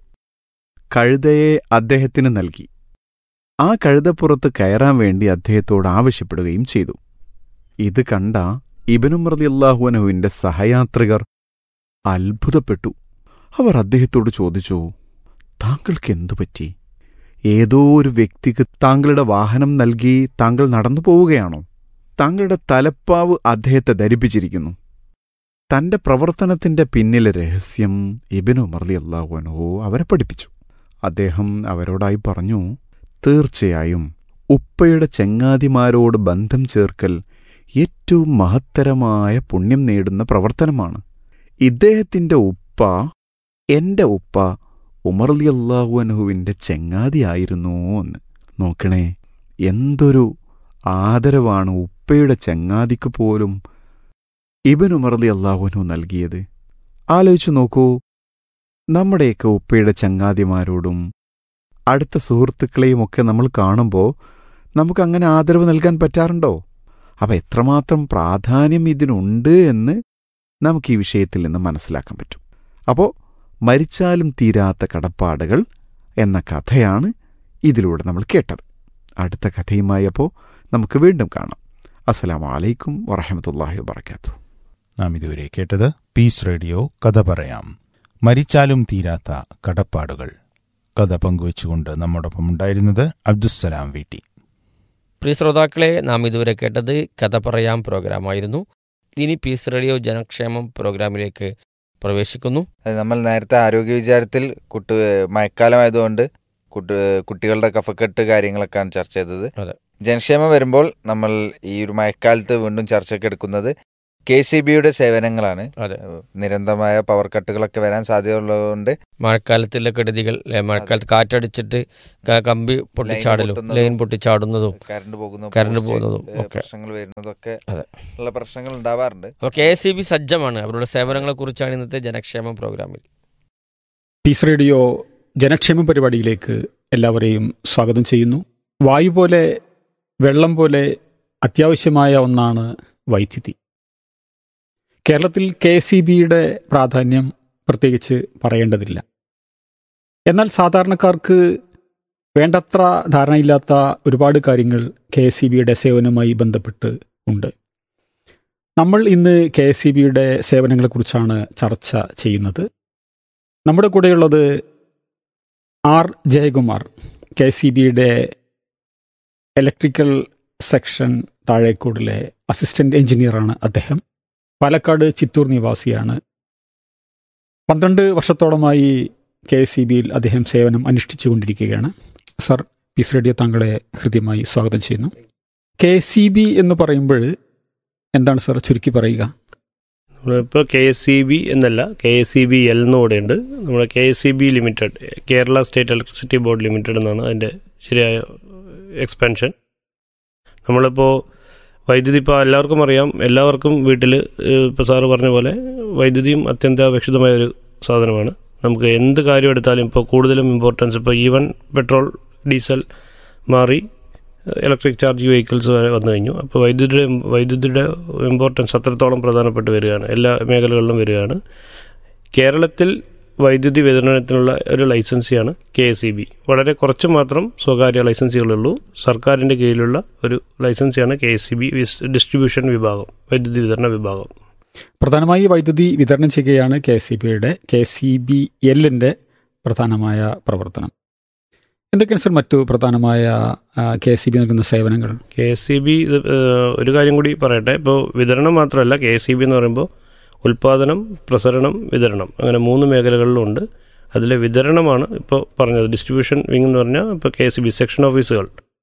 കഴുതയെ അദ്ദേഹത്തിന് നൽകി. ആ കഴുതപ്പുറത്ത് കയറാൻ വേണ്ടി അദ്ദേഹത്തോട് ആവശ്യപ്പെടുകയും ചെയ്തു. ഇത് കണ്ട ഇബ്നു ഉമർ റളിയല്ലാഹു അൻഹുവിൻ്റെ സഹയാത്രികർ അത്ഭുതപ്പെട്ടു. അവർ അദ്ദേഹത്തോട് ചോദിച്ചു, താങ്കൾക്ക് എന്തു പറ്റി? ഏതോ ഒരു വ്യക്തിക്ക് താങ്കളുടെ വാഹനം നൽകി താങ്കൾ നടന്നു പോവുകയാണോ? താങ്കളുടെ തലപ്പാവ് അദ്ദേഹത്തെ ധരിപ്പിച്ചിരിക്കുന്നു. തൻ്റെ പ്രവർത്തനത്തിൻ്റെ പിന്നിലെ രഹസ്യം ഇബ്നു ഉമർ റളിയല്ലാഹു അൻഹു അവരെ പഠിപ്പിച്ചു. അദ്ദേഹം അവരോടായി പറഞ്ഞു, തീർച്ചയായും ഉപ്പയുടെ ചങ്ങാതിമാരോട് ബന്ധം ചേർക്കൽ ഏറ്റവും മഹത്തരമായ പുണ്യം നേടുന്ന പ്രവർത്തനമാണ്. ഇദ്ദേഹത്തിൻ്റെ ഉപ്പ, എൻ്റെ ഉപ്പ ഉമർ റളിയല്ലാഹു അൻഹുവിൻ്റെ ചങ്ങാതിയായിരുന്നു എന്ന്. നോക്കണേ, എന്തൊരു ആദരവാണ് ഉപ്പയുടെ ചങ്ങാതിക്ക് പോലും ഇബ്നു ഉമർ റളിയല്ലാഹു അൻഹു നൽകിയത്. ആലോചിച്ചു നോക്കൂ, നമ്മുടെയൊക്കെ ഉപ്പയുടെ ചങ്ങാതിമാരോടും അടുത്ത സുഹൃത്തുക്കളെയുമൊക്കെ നമ്മൾ കാണുമ്പോൾ നമുക്കങ്ങനെ ആദരവ് നൽകാൻ പറ്റാറുണ്ടോ? അപ്പം എത്രമാത്രം പ്രാധാന്യം ഇതിനുണ്ട് എന്ന് നമുക്ക് ഈ വിഷയത്തിൽ നിന്ന് മനസ്സിലാക്കാൻ പറ്റും. അപ്പോൾ മരിച്ചാലും തീരാത്ത കടപ്പാടുകൾ എന്ന കഥയാണ് ഇതിലൂടെ നമ്മൾ കേട്ടത്. അടുത്ത കഥയുമായി അപ്പോൾ നമുക്ക് വീണ്ടും കാണാം. അസ്സലാമു അലൈക്കും വറഹ്മത്തുള്ളാഹി വബറകാതുഹു. നാം ഇതുവരെ കേട്ടത് പീസ് റേഡിയോ കഥ പറയാം, മരിച്ചാലും തീരാത്ത കടപ്പാടുകൾ. കഥ പങ്കുവെച്ചുകൊണ്ട് നമ്മോടൊപ്പം ഉണ്ടായിരുന്നത് അബ്ദുസ്സലാം വീട്ടി. പ്രിയ ശ്രോതാക്കളെ, നാം ഇതുവരെ കേട്ടത് കഥ പറയാം പ്രോഗ്രാമായിരുന്നു. ഇനി പീസ് റേഡിയോ ജനക്ഷേമം പ്രോഗ്രാമിലേക്ക് പ്രവേശിക്കുന്നു. നമ്മൾ നേരത്തെ ആരോഗ്യ വിചാരത്തിൽ കുട്ടി മഴക്കാലമായതുകൊണ്ട് കുട്ടി കുട്ടികളുടെ കഫക്കെട്ട് കാര്യങ്ങളൊക്കെയാണ് ചർച്ച ചെയ്തത്. ജനക്ഷേമം വരുമ്പോൾ നമ്മൾ ഈ ഒരു മഴക്കാലത്ത് വീണ്ടും ചർച്ചയ്ക്ക് എടുക്കുന്നത് കെ സി ബിയുടെ സേവനങ്ങളാണ്. നിരന്തരമായ പവർ കട്ടുകളൊക്കെ വരാൻ സാധ്യതയുള്ളതുകൊണ്ട് മഴക്കാലത്തിലെ കെടുതികൾ, മഴക്കാലത്ത് കാറ്റടിച്ചിട്ട് കമ്പി പൊട്ടിച്ചാടലും ലൈൻ പൊട്ടിച്ചാടുന്നതും കറണ്ട് പോകുന്നതും കറണ്ട് പോകുന്നതും പ്രശ്നങ്ങൾ വരുന്നതൊക്കെ ഉള്ള പ്രശ്നങ്ങൾ ഉണ്ടാവാറുണ്ട്. അപ്പോൾ കെ എസ് ഇ ബി സജ്ജമാണ്. അവരുടെ സേവനങ്ങളെ കുറിച്ചാണ് ഇന്നത്തെ ജനക്ഷേമ പ്രോഗ്രാമിൽ. പീസ് റേഡിയോ ജനക്ഷേമ പരിപാടിയിലേക്ക് എല്ലാവരെയും സ്വാഗതം ചെയ്യുന്നു. വായു പോലെ വെള്ളം പോലെ അത്യാവശ്യമായ ഒന്നാണ് വൈദ്യുതി. കേരളത്തിൽ കെ എസ് ഇ ബിയുടെ പ്രാധാന്യം പ്രത്യേകിച്ച് പറയേണ്ടതില്ല. എന്നാൽ സാധാരണക്കാർക്ക് വേണ്ടത്ര ധാരണയില്ലാത്ത ഒരുപാട് കാര്യങ്ങൾ കെ എസ് ഇ ബിയുടെ സേവനവുമായി ബന്ധപ്പെട്ട് ഉണ്ട്. നമ്മൾ ഇന്ന് കെ എസ് ഇ ബിയുടെ സേവനങ്ങളെക്കുറിച്ചാണ് ചർച്ച ചെയ്യുന്നത്. നമ്മുടെ കൂടെയുള്ളത് R Jayakumar, K S E ബിയുടെ ഇലക്ട്രിക്കൽ സെക്ഷൻ താഴേക്കോടിലെ അസിസ്റ്റന്റ് എഞ്ചിനീയറാണ് അദ്ദേഹം. പാലക്കാട് ചിറ്റൂർ നിവാസിയാണ്. പന്ത്രണ്ട് വർഷത്തോളമായി കെ എസ് ഇ ബിയിൽ അദ്ദേഹം സേവനം അനുഷ്ഠിച്ചുകൊണ്ടിരിക്കുകയാണ്. സർ, പീസ് റേഡിയോ താങ്കളെ ഹൃദ്യമായി സ്വാഗതം ചെയ്യുന്നു. കെ എസ് ഇ ബി എന്ന് പറയുമ്പോൾ എന്താണ് സർ ചുരുക്കി പറയുക? നമ്മളിപ്പോൾ കെ എസ് ഇ ബി എന്നല്ല, K S E B L എന്നൂടെ ഉണ്ട്. നമ്മുടെ K S E B limited, Kerala state electricity board limited എന്നാണ് അതിൻ്റെ ശരിയായ എക്സ്പാൻഷൻ. നമ്മളിപ്പോൾ വൈദ്യുതി ഇപ്പോൾ എല്ലാവർക്കും അറിയാം, എല്ലാവർക്കും വീട്ടിൽ ഇപ്പോൾ സാറ് പറഞ്ഞ പോലെ വൈദ്യുതിയും അത്യന്താപേക്ഷിതമായ ഒരു സാധനമാണ്. നമുക്ക് എന്ത് കാര്യം എടുത്താലും ഇപ്പോൾ കൂടുതലും ഇമ്പോർട്ടൻസ് ഇപ്പോൾ ഈവൻ പെട്രോൾ ഡീസൽ മാറി ഇലക്ട്രിക് ചാർജ് വെഹിക്കിൾസ് വരെ വന്നു കഴിഞ്ഞു. അപ്പോൾ വൈദ്യുതിയുടെ വൈദ്യുതിയുടെ ഇമ്പോർട്ടൻസ് അത്രത്തോളം പ്രധാനപ്പെട്ട് വരികയാണ്, എല്ലാ മേഖലകളിലും വരികയാണ്. കേരളത്തിൽ വൈദ്യുതി വിതരണത്തിനുള്ള ഒരു ലൈസൻസിയാണ് കെ എസ് ഇ ബി. വളരെ കുറച്ച് മാത്രം സ്വകാര്യ ലൈസൻസികളുള്ളൂ. സർക്കാരിൻ്റെ കീഴിലുള്ള ഒരു ലൈസൻസിയാണ് K S E B distribution വിഭാഗം, വൈദ്യുതി വിതരണ വിഭാഗം. പ്രധാനമായി വൈദ്യുതി വിതരണം ചെയ്യുകയാണ് കെ എസ് ഇ ബിയുടെ കെ എസ് ഇ ബി എല്ലിൻ്റെ പ്രധാനമായ പ്രവർത്തനം. എന്തൊക്കെയാണ് സർ മറ്റു പ്രധാനമായ കെ എസ് ഇ ബി നൽകുന്ന സേവനങ്ങൾ? കെ എസ് ഇ ബി ഒരു കാര്യം കൂടി പറയട്ടെ. ഇപ്പോൾ വിതരണം മാത്രമല്ല, കെ എസ് ഇ ബി എന്ന് പറയുമ്പോൾ ഉൽപ്പാദനം, പ്രസരണം, വിതരണം, അങ്ങനെ മൂന്ന് മേഖലകളിലുണ്ട്. അതിലെ വിതരണമാണ് ഇപ്പോൾ പറഞ്ഞത്. ഡിസ്ട്രിബ്യൂഷൻ വിങ് എന്ന് പറഞ്ഞാൽ ഇപ്പോൾ K S E B section ഓഫീസുകൾ,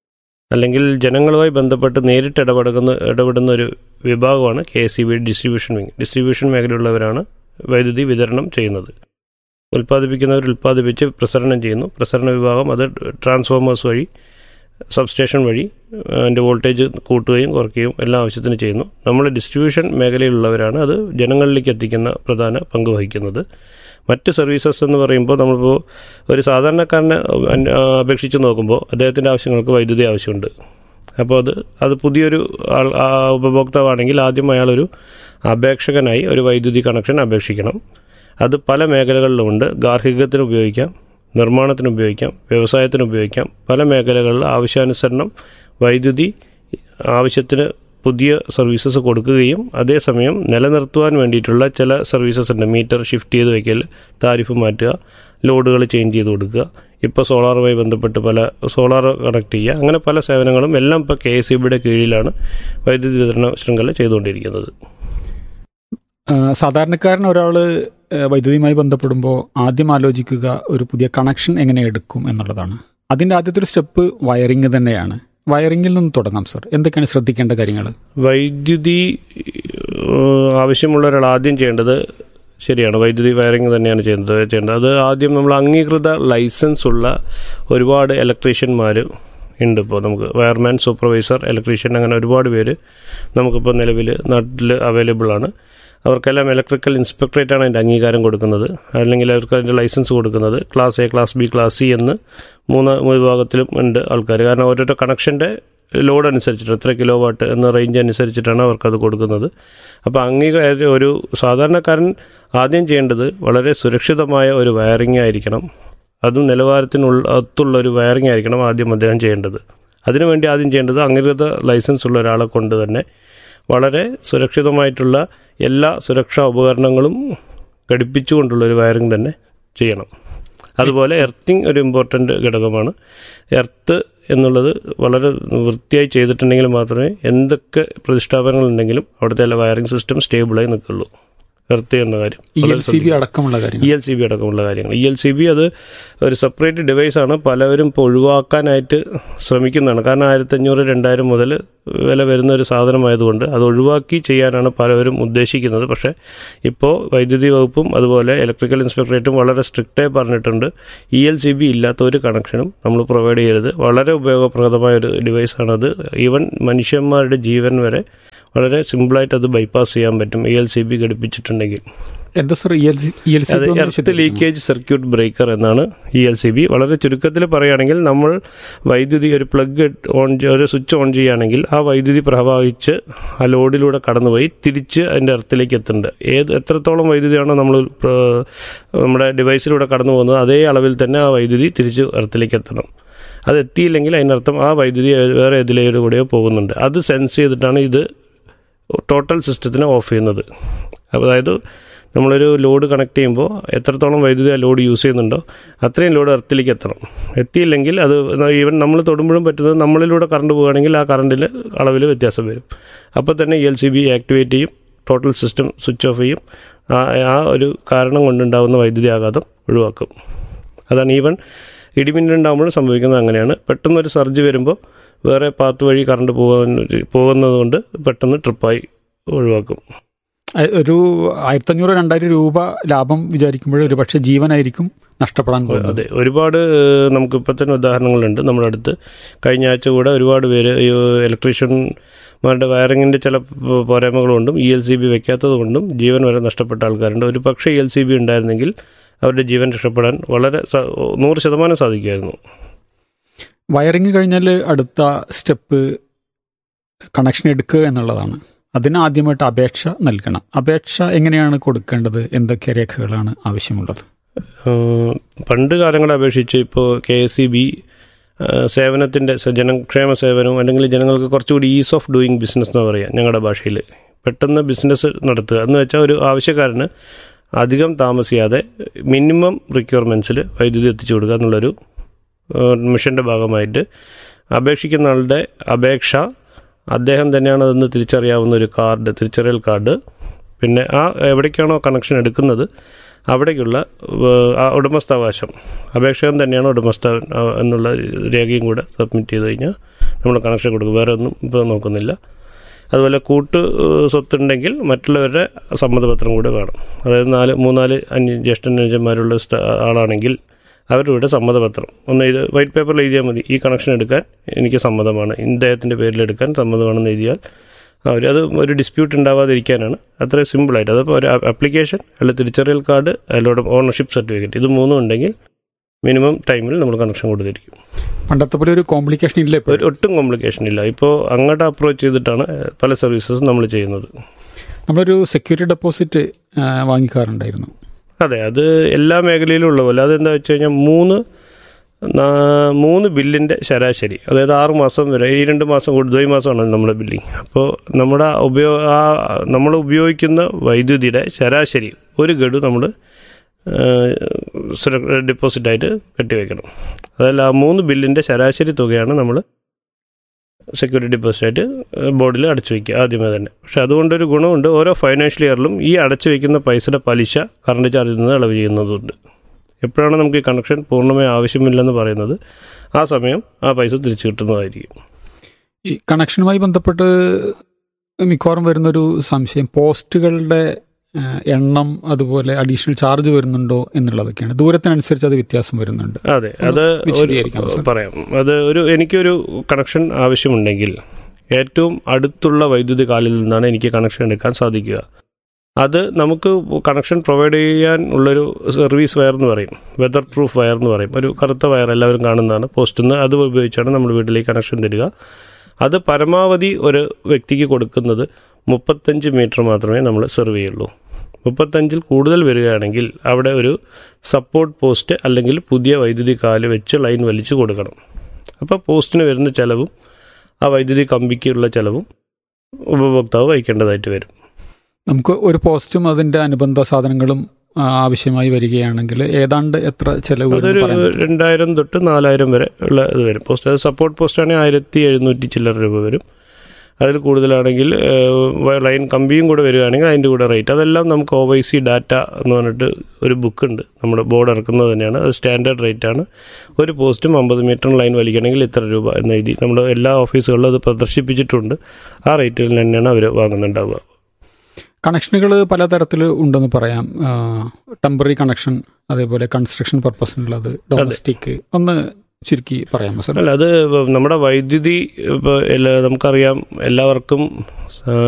അല്ലെങ്കിൽ ജനങ്ങളുമായി ബന്ധപ്പെട്ട് നേരിട്ട് ഇടപെടുന്ന ഇടപെടുന്ന ഒരു വിഭാഗമാണ് K S E B distribution wing. Distribution മേഖലയുള്ളവരാണ് വൈദ്യുതി വിതരണം ചെയ്യുന്നത്. ഉൽപ്പാദിപ്പിക്കുന്നവർ ഉൽപ്പാദിപ്പിച്ച് പ്രസരണം ചെയ്യുന്നു. പ്രസരണ വിഭാഗം അത് ട്രാൻസ്ഫോമേഴ്സ് വഴി, സബ്സ്റ്റേഷൻ വഴി അതിൻ്റെ വോൾട്ടേജ് കൂട്ടുകയും കുറയ്ക്കുകയും എല്ലാ ആവശ്യത്തിന് ചെയ്യുന്നു. നമ്മൾ ഡിസ്ട്രിബ്യൂഷൻ മേഖലയിലുള്ളവരാണ് അത് ജനങ്ങളിലേക്ക് എത്തിക്കുന്ന പ്രധാന പങ്ക് വഹിക്കുന്നത്. മറ്റ് സർവീസസ് എന്ന് പറയുമ്പോൾ നമ്മളിപ്പോൾ ഒരു സാധാരണക്കാരനെ അപേക്ഷിച്ച് നോക്കുമ്പോൾ അദ്ദേഹത്തിൻ്റെ ആവശ്യങ്ങൾക്ക് വൈദ്യുതി ആവശ്യമുണ്ട്. അപ്പോൾ അത് അത് പുതിയൊരു ആൾ ഉപഭോക്താവാണെങ്കിൽ ആദ്യം അയാളൊരു അപേക്ഷകനായി ഒരു വൈദ്യുതി കണക്ഷൻ അപേക്ഷിക്കണം. അത് പല മേഖലകളിലുമുണ്ട്. ഗാർഹികത്തിന് ഉപയോഗിക്കാം, നിർമ്മാണത്തിന് ഉപയോഗിക്കാം, വ്യവസായത്തിന് ഉപയോഗിക്കാം. പല മേഖലകളിൽ ആവശ്യാനുസരണം വൈദ്യുതി ആവശ്യത്തിന് പുതിയ സർവീസസ് കൊടുക്കുകയും അതേസമയം നിലനിർത്തുവാൻ വേണ്ടിയിട്ടുള്ള ചില സർവീസസ് ഉണ്ട്. മീറ്റർ ഷിഫ്റ്റ് ചെയ്ത് വയ്ക്കൽ, താരിഫ് മാറ്റുക, ലോഡുകൾ ചേഞ്ച് ചെയ്ത് കൊടുക്കുക, ഇപ്പോൾ സോളാറുമായി ബന്ധപ്പെട്ട് പല സോളാർ കണക്ട് ചെയ്യുക, അങ്ങനെ പല സേവനങ്ങളും എല്ലാം ഇപ്പോൾ കെ എസ് ഇ ബിയുടെ കീഴിലാണ് വൈദ്യുതി വിതരണ ശൃംഖല ചെയ്തുകൊണ്ടിരിക്കുന്നത്. സാധാരണക്കാരൻ ഒരാൾ വൈദ്യുതിയുമായി ബന്ധപ്പെടുമ്പോൾ ആദ്യം ആലോചിക്കുക ഒരു പുതിയ കണക്ഷൻ എങ്ങനെ എടുക്കും എന്നുള്ളതാണ്. അതിൻ്റെ ആദ്യത്തെ ഒരു സ്റ്റെപ്പ് വയറിങ് തന്നെയാണ്. വയറിങ്ങിൽ നിന്ന് തുടങ്ങാം സർ. എന്തൊക്കെയാണ് ശ്രദ്ധിക്കേണ്ട കാര്യങ്ങൾ? വൈദ്യുതി ആവശ്യമുള്ള ഒരാൾ ആദ്യം ചെയ്യേണ്ടത്, ശരിയാണ്, വൈദ്യുതി വയറിങ് തന്നെയാണ് ചെയ്യുന്നത് ചെയ്യേണ്ടത് അത് ആദ്യം നമ്മൾ അംഗീകൃത ലൈസൻസ് ഉള്ള ഒരുപാട് ഇലക്ട്രീഷ്യന്മാർ ഉണ്ട്. ഇപ്പോൾ നമുക്ക് വയർമാൻ, സൂപ്പർവൈസർ, ഇലക്ട്രീഷ്യൻ, അങ്ങനെ ഒരുപാട് പേര് നമുക്കിപ്പോൾ നിലവിൽ നാട്ടിൽ അവൈലബിൾ ആണ്. അവർക്കെല്ലാം ഇലക്ട്രിക്കൽ ഇൻസ്പെക്ടറേറ്റാണ് അതിൻ്റെ അംഗീകാരം കൊടുക്കുന്നത്, അല്ലെങ്കിൽ അവർക്ക് അതിൻ്റെ ലൈസൻസ് കൊടുക്കുന്നത്. Class A, class B, class C എന്ന് മൂന്ന് വിഭാഗത്തിലും ഉണ്ട് ആൾക്കാർ. കാരണം ഓരോരോ കണക്ഷൻ്റെ ലോഡ് അനുസരിച്ചിട്ട് എത്ര കിലോ വാട്ട് എന്ന റേഞ്ച് അനുസരിച്ചിട്ടാണ് അവർക്കത് കൊടുക്കുന്നത്. അപ്പോൾ അംഗീകാരം ഒരു സാധാരണക്കാരൻ ആദ്യം ചെയ്യേണ്ടത് വളരെ സുരക്ഷിതമായ ഒരു വയറിംഗ് ആയിരിക്കണം. അതും നിലവാരത്തിനുള്ള ഒത്തുള്ള ഒരു വയറിംഗ് ആയിരിക്കണം ആദ്യം അദ്ദേഹം ചെയ്യേണ്ടത്. അതിനുവേണ്ടി ആദ്യം ചെയ്യേണ്ടത് അംഗീകൃത ലൈസൻസ് ഉള്ള ഒരാളെ കൊണ്ട് തന്നെ വളരെ സുരക്ഷിതമായിട്ടുള്ള എല്ലാ സുരക്ഷാ ഉപകരണങ്ങളും ഘടിപ്പിച്ചുകൊണ്ടുള്ള ഒരു വയറിംഗ് തന്നെ ചെയ്യണം. അതുപോലെ എർത്തിങ് ഒരു ഇമ്പോർട്ടൻ്റ് ഘടകമാണ്. എർത്ത് എന്നുള്ളത് വളരെ വൃത്തിയായി ചെയ്തിട്ടുണ്ടെങ്കിൽ മാത്രമേ എന്തൊക്കെ പ്രതിഷ്ഠാപനങ്ങളുണ്ടെങ്കിലും അവിടുത്തെ എല്ലാ വയറിംഗ് സിസ്റ്റം സ്റ്റേബിളായി നിൽക്കുള്ളൂ. എർത്ത് എന്ന കാര്യം ഇ എൽ സി ബി അടക്കമുള്ള കാര്യം ഇ എൽ സി ബി അടക്കമുള്ള കാര്യങ്ങൾ ഇ എൽ സി ബി അത് ഒരു സെപ്പറേറ്റ് ഡിവൈസാണ്. പലവരും ഇപ്പോൾ ഒഴിവാക്കാനായിട്ട് ശ്രമിക്കുന്നതാണ്. കാരണം ആയിരത്തഞ്ഞൂറ് രണ്ടായിരം മുതൽ വില വരുന്ന ഒരു സാധനമായതുകൊണ്ട് അത് ഒഴിവാക്കി ചെയ്യാനാണ് പലവരും ഉദ്ദേശിക്കുന്നത്. പക്ഷേ ഇപ്പോൾ വൈദ്യുതി വകുപ്പും അതുപോലെ ഇലക്ട്രിക്കൽ ഇൻസ്പെക്ടറേറ്റും വളരെ സ്ട്രിക്റ്റായി പറഞ്ഞിട്ടുണ്ട്, ഇ എൽ സി ബി ഇല്ലാത്ത ഒരു കണക്ഷനും നമ്മൾ പ്രൊവൈഡ് ചെയ്യരുത്. വളരെ ഉപയോഗപ്രദമായ ഒരു ഡിവൈസാണത്. ഈവൻ മനുഷ്യന്മാരുടെ ജീവൻ വരെ വളരെ സിമ്പിളായിട്ട് അത് ബൈപ്പാസ് ചെയ്യാൻ പറ്റും ഇ എൽ സി ബി ഘടിപ്പിച്ചിട്ടുണ്ടെങ്കിൽ. എന്താ sir earth leakage circuit breaker എന്നാണ് ഇ എൽ സി ബി. വളരെ ചുരുക്കത്തിൽ പറയുകയാണെങ്കിൽ നമ്മൾ വൈദ്യുതി ഒരു പ്ലഗ് ഓൺ ഒരു സ്വിച്ച് ഓൺ ചെയ്യുകയാണെങ്കിൽ ആ വൈദ്യുതി പ്രവഹിച്ച് ആ ലോഡിലൂടെ കടന്നുപോയി തിരിച്ച് അതിൻ്റെ എർത്തിലേക്ക് എത്തുന്നുണ്ട്. ഏത് എത്രത്തോളം വൈദ്യുതിയാണോ നമ്മൾ നമ്മുടെ ഡിവൈസിലൂടെ കടന്നു പോകുന്നത് അതേ അളവിൽ തന്നെ ആ വൈദ്യുതി തിരിച്ച് എർത്തിലേക്ക് എത്തണം. അത് എത്തിയില്ലെങ്കിൽ അതിനർത്ഥം ആ വൈദ്യുതി വേറെ ഏതിലേയുടെ കൂടെയോ പോകുന്നുണ്ട്. അത് സെൻസ് ചെയ്തിട്ടാണ് ഇത് ടോട്ടൽ സിസ്റ്റത്തിനെ ഓഫ് ചെയ്യുന്നത്. അതായത് നമ്മളൊരു ലോഡ് കണക്ട് ചെയ്യുമ്പോൾ എത്രത്തോളം വൈദ്യുതി ആ ലോഡ് യൂസ് ചെയ്യുന്നുണ്ടോ അത്രയും ലോഡ് എർത്തിലേക്ക് എത്തണം. എത്തിയില്ലെങ്കിൽ അത് ഈവൻ നമ്മൾ തൊടുമ്പോഴും പറ്റുന്നത് നമ്മളിലൂടെ കറണ്ട് പോവുകയാണെങ്കിൽ ആ കറണ്ടിൽ അളവിൽ വ്യത്യാസം വരും. അപ്പോൾ തന്നെ E L C B activate ചെയ്യും, ടോട്ടൽ സിസ്റ്റം സ്വിച്ച് ഓഫ് ചെയ്യും. ആ ഒരു കാരണം കൊണ്ടുണ്ടാകുന്ന വൈദ്യുതി ആഘാതം ഒഴിവാക്കും. അതാണ് ഈവൻ ഇടിമിന്നലുണ്ടാകുമ്പോഴും സംഭവിക്കുന്നത് അങ്ങനെയാണ്. പെട്ടെന്നൊരു സർജ് വരുമ്പോൾ വേറെ പാത്ത് വഴി കറണ്ട് പോകാൻ പോകുന്നത് കൊണ്ട് പെട്ടെന്ന് ട്രിപ്പായി ഒഴിവാക്കും. ഒരു ആയിരത്തഞ്ഞൂറ് രണ്ടായിരം രൂപ ലാഭം വിചാരിക്കുമ്പോൾ ഒരു പക്ഷേ ജീവനായിരിക്കും നഷ്ടപ്പെടാൻ പോകുന്നത്. അതെ, ഒരുപാട് നമുക്കിപ്പോൾ തന്നെ ഉദാഹരണങ്ങളുണ്ട്. നമ്മുടെ അടുത്ത് കഴിഞ്ഞ ആഴ്ച കൂടെ ഒരുപാട് പേര് ഇലക്ട്രീഷ്യന്മാരുടെ വയറിങ്ങിൻ്റെ ചില പോരായ്മകളുകൊണ്ടും ഇ എൽ സി ബി വെക്കാത്തത് കൊണ്ടും ജീവൻ വരെ നഷ്ടപ്പെട്ട ആൾക്കാരുണ്ട്. ഒരു പക്ഷേ ഇ എൽ സി ബി ഉണ്ടായിരുന്നെങ്കിൽ അവരുടെ ജീവൻ രക്ഷപ്പെടാൻ വളരെ നൂറ് ശതമാനം സാധിക്കുമായിരുന്നു. വയറിങ് കഴിഞ്ഞാൽ അടുത്ത സ്റ്റെപ്പ് കണക്ഷൻ എടുക്കുക എന്നുള്ളതാണ്. അതിന് ആദ്യമായിട്ട് അപേക്ഷ നൽകണം. അപേക്ഷ എങ്ങനെയാണ് കൊടുക്കേണ്ടത്? എന്തൊക്കെ രേഖകളാണ് ആവശ്യമുള്ളത്? പണ്ട് കാലങ്ങളെ അപേക്ഷിച്ച് ഇപ്പോൾ കെ എസ് ഇ ബി സേവനത്തിൻ്റെ ജനക്ഷേമ സേവനവും അല്ലെങ്കിൽ ജനങ്ങൾക്ക് കുറച്ചുകൂടി ഈസ് ഓഫ് ഡൂയിങ് ബിസിനസ് എന്ന് പറയാം ഞങ്ങളുടെ ഭാഷയിൽ. പെട്ടെന്ന് ബിസിനസ് നടത്തുക എന്ന് വെച്ചാൽ ഒരു ആവശ്യക്കാരന് അധികം താമസിയാതെ മിനിമം റിക്വയർമെൻറ്റ്സിൽ വൈദ്യുതി എത്തിച്ചു കൊടുക്കുക എന്നുള്ളൊരു മിഷൻ്റെ ഭാഗമായിട്ട് അപേക്ഷിക്കുന്ന ആളുടെ അപേക്ഷ അദ്ദേഹം തന്നെയാണ് അതെന്ന് തിരിച്ചറിയാവുന്ന ഒരു കാർഡ്, തിരിച്ചറിയൽ കാർഡ്, പിന്നെ ആ എവിടേക്കാണോ കണക്ഷൻ എടുക്കുന്നത് അവിടേക്കുള്ള ഉടമസ്ഥാവകാശം, അപേക്ഷകൻ തന്നെയാണ് ഉടമസ്ഥ എന്നുള്ള രേഖയും കൂടെ സബ്മിറ്റ് ചെയ്ത് കഴിഞ്ഞാൽ നമ്മൾ കണക്ഷൻ കൊടുക്കും, വേറെ ഒന്നും ഇപ്പോൾ നോക്കുന്നില്ല. അതുപോലെ കൂട്ട് സ്വത്തുണ്ടെങ്കിൽ മറ്റുള്ളവരുടെ സമ്മതപത്രം കൂടെ വേണം. അതായത് നാല് മൂന്നാല് അന്യ ജ്യേഷ്ഠനുജന്മാരുള്ള ആളാണെങ്കിൽ അവരുടെ സമ്മതപത്രം ഒന്ന് ഇത് വൈറ്റ് പേപ്പറിൽ എഴുതിയാൽ മതി. ഈ കണക്ഷൻ എടുക്കാൻ എനിക്ക് സമ്മതമാണ്, ഇദ്ദേഹത്തിൻ്റെ പേരിലെടുക്കാൻ സമ്മതമാണെന്ന് എഴുതിയാൽ അവർ അത് ഒരു ഡിസ്പ്യൂട്ട് ഉണ്ടാവാതിരിക്കാനാണ്. അത്രയും സിമ്പിളായിട്ട്. അതപ്പോൾ ഒരു ആപ്ലിക്കേഷൻ അല്ലെങ്കിൽ തിരിച്ചറിയൽ കാർഡ് അതിലൂടെ ഓണർഷിപ്പ് സർട്ടിഫിക്കറ്റ് ഇത് മൂന്നും ഉണ്ടെങ്കിൽ മിനിമം ടൈമിൽ നമ്മൾ കണക്ഷൻ കൊടുത്തിരിക്കും. പണ്ടത്തെ പോലെ ഒരു കോംപ്ലിക്കേഷൻ ഇല്ല, ഒരു ഒട്ടും കോംപ്ലിക്കേഷൻ ഇല്ല. ഇപ്പോൾ അങ്ങോട്ട് അപ്രോച്ച് ചെയ്തിട്ടാണ് പല സർവീസസ് നമ്മൾ ചെയ്യുന്നത്. നമ്മളൊരു സെക്യൂരിറ്റി ഡെപ്പോസിറ്റ് വാങ്ങിക്കാറുണ്ടായിരുന്നു. അതെ, അത് എല്ലാ മേഖലയിലും ഉള്ള പോലെ. അതെന്താ വെച്ച് കഴിഞ്ഞാൽ മൂന്ന് മൂന്ന് ബില്ലിൻ്റെ ശരാശരി, അതായത് ആറ് മാസം വരെ, ഈ രണ്ട് മാസം കൂടി ദ്വൈ മാസമാണ് നമ്മുടെ ബില്ലിങ്. അപ്പോൾ നമ്മുടെ ഉപയോഗ ആ നമ്മൾ ഉപയോഗിക്കുന്ന വൈദ്യുതിയുടെ ശരാശരി ഒരു ഗഡു നമ്മൾ ഡെപ്പോസിറ്റായിട്ട് കെട്ടിവെക്കണം. അതല്ല, ആ മൂന്ന് ബില്ലിൻ്റെ ശരാശരി തുകയാണ് നമ്മൾ സെക്യൂരിറ്റി ഡെപ്പോസിറ്റായിട്ട് ബോർഡിൽ അടച്ചു വയ്ക്കുക ആദ്യമേ തന്നെ. പക്ഷേ അതുകൊണ്ടൊരു ഗുണമുണ്ട്, ഓരോ ഫൈനാൻഷ്യൽ ഇയറിലും ഈ അടച്ചു വയ്ക്കുന്ന പൈസയുടെ പലിശ കറണ്ട് ചാർജിൽ നിന്ന് ഇളവ് ചെയ്യുന്നതുണ്ട്. എപ്പോഴാണ് നമുക്ക് ഈ കണക്ഷൻ പൂർണ്ണമായി ആവശ്യമില്ലെന്ന് പറയുന്നത് ആ സമയം ആ പൈസ തിരിച്ചു കിട്ടുന്നതായിരിക്കും. ഈ കണക്ഷനുമായി ബന്ധപ്പെട്ട് മിക്കവാറും വരുന്നൊരു സംശയം പോസ്റ്റുകളുടെ എണ്ണം അതുപോലെ അഡീഷണൽ ചാർജ് വരുന്നുണ്ടോ എന്നുള്ളതൊക്കെയാണ്. ദൂരത്തിനനുസരിച്ച് അത് വ്യത്യാസം വരുന്നുണ്ട്. അതെ, അത് പറയാം. അത് ഒരു എനിക്കൊരു കണക്ഷൻ ആവശ്യമുണ്ടെങ്കിൽ ഏറ്റവും അടുത്തുള്ള വൈദ്യുതി കാലിൽ നിന്നാണ് എനിക്ക് കണക്ഷൻ എടുക്കാൻ സാധിക്കുക. അത് നമുക്ക് കണക്ഷൻ പ്രൊവൈഡ് ചെയ്യാൻ ഉള്ളൊരു സർവീസ് വയർ എന്ന് പറയും, വെതർ പ്രൂഫ് വയർ എന്ന് പറയും. ഒരു കറുത്ത വയർ എല്ലാവരും കാണുന്നതാണ് പോസ്റ്റിൽ നിന്ന്. അത് ഉപയോഗിച്ചാണ് നമ്മൾ വീട്ടിലേക്ക് കണക്ഷൻ തരിക. അത് പരമാവധി ഒരു വ്യക്തിക്ക് കൊടുക്കുന്നത് മുപ്പത്തഞ്ച് മീറ്റർ മാത്രമേ നമ്മൾ സെർവ് ചെയ്യുള്ളൂ. മുപ്പത്തഞ്ചിൽ കൂടുതൽ വരികയാണെങ്കിൽ അവിടെ ഒരു സപ്പോർട്ട് പോസ്റ്റ് അല്ലെങ്കിൽ പുതിയ വൈദ്യുതി കാല് വെച്ച് ലൈൻ വലിച്ചു കൊടുക്കണം. അപ്പോൾ പോസ്റ്റിന് വരുന്ന ചിലവും ആ വൈദ്യുതി കമ്പിക്കുള്ള ചിലവും ഉപഭോക്താവ് വഹിക്കേണ്ടതായിട്ട് വരും. നമുക്ക് ഒരു പോസ്റ്റും അതിൻ്റെ അനുബന്ധ സാധനങ്ങളും ആവശ്യമായി വരികയാണെങ്കിൽ ഏതാണ്ട് എത്ര ചിലവ്? അതൊരു രണ്ടായിരം തൊട്ട് നാലായിരം വരെ ഉള്ള ഇത് വരും. പോസ്റ്റ് അത് സപ്പോർട്ട് പോസ്റ്റാണെങ്കിൽ ആയിരത്തി എഴുന്നൂറ്റി ചില്ലറ രൂപ വരും. അതിൽ കൂടുതലാണെങ്കിൽ ലൈൻ കമ്പിയും കൂടെ വരികയാണെങ്കിൽ അതിൻ്റെ കൂടെ റേറ്റ്. അതെല്ലാം നമുക്ക് ഒ വൈ സി ഡാറ്റ എന്ന് പറഞ്ഞിട്ട് ഒരു ബുക്കുണ്ട്, നമ്മുടെ ബോർഡ് ഇറക്കുന്നത് തന്നെയാണ്. അത് സ്റ്റാൻഡേർഡ് റേറ്റാണ്. ഒരു പോസ്റ്റും അമ്പത് മീറ്റർ ലൈൻ വലിക്കണമെങ്കിൽ ഇത്ര രൂപ എന്ന് എഴുതി നമ്മുടെ എല്ലാ ഓഫീസുകളിലും അത് പ്രദർശിപ്പിച്ചിട്ടുണ്ട്. ആ റേറ്റിൽ തന്നെയാണ് അവർ വാങ്ങുന്നുണ്ടാവുക. കണക്ഷനുകൾ പലതരത്തിൽ ഉണ്ടെന്ന് പറയാം. ടെമ്പററി കണക്ഷൻ, അതേപോലെ കൺസ്ട്രക്ഷൻ പർപ്പസിനുള്ളത്, ഡൊമസ്റ്റിക്. ഒന്ന് ചുരുക്കി പറയാമോ സാർ? അല്ല, അത് നമ്മുടെ വൈദ്യുതി ഇപ്പോൾ നമുക്കറിയാം എല്ലാവർക്കും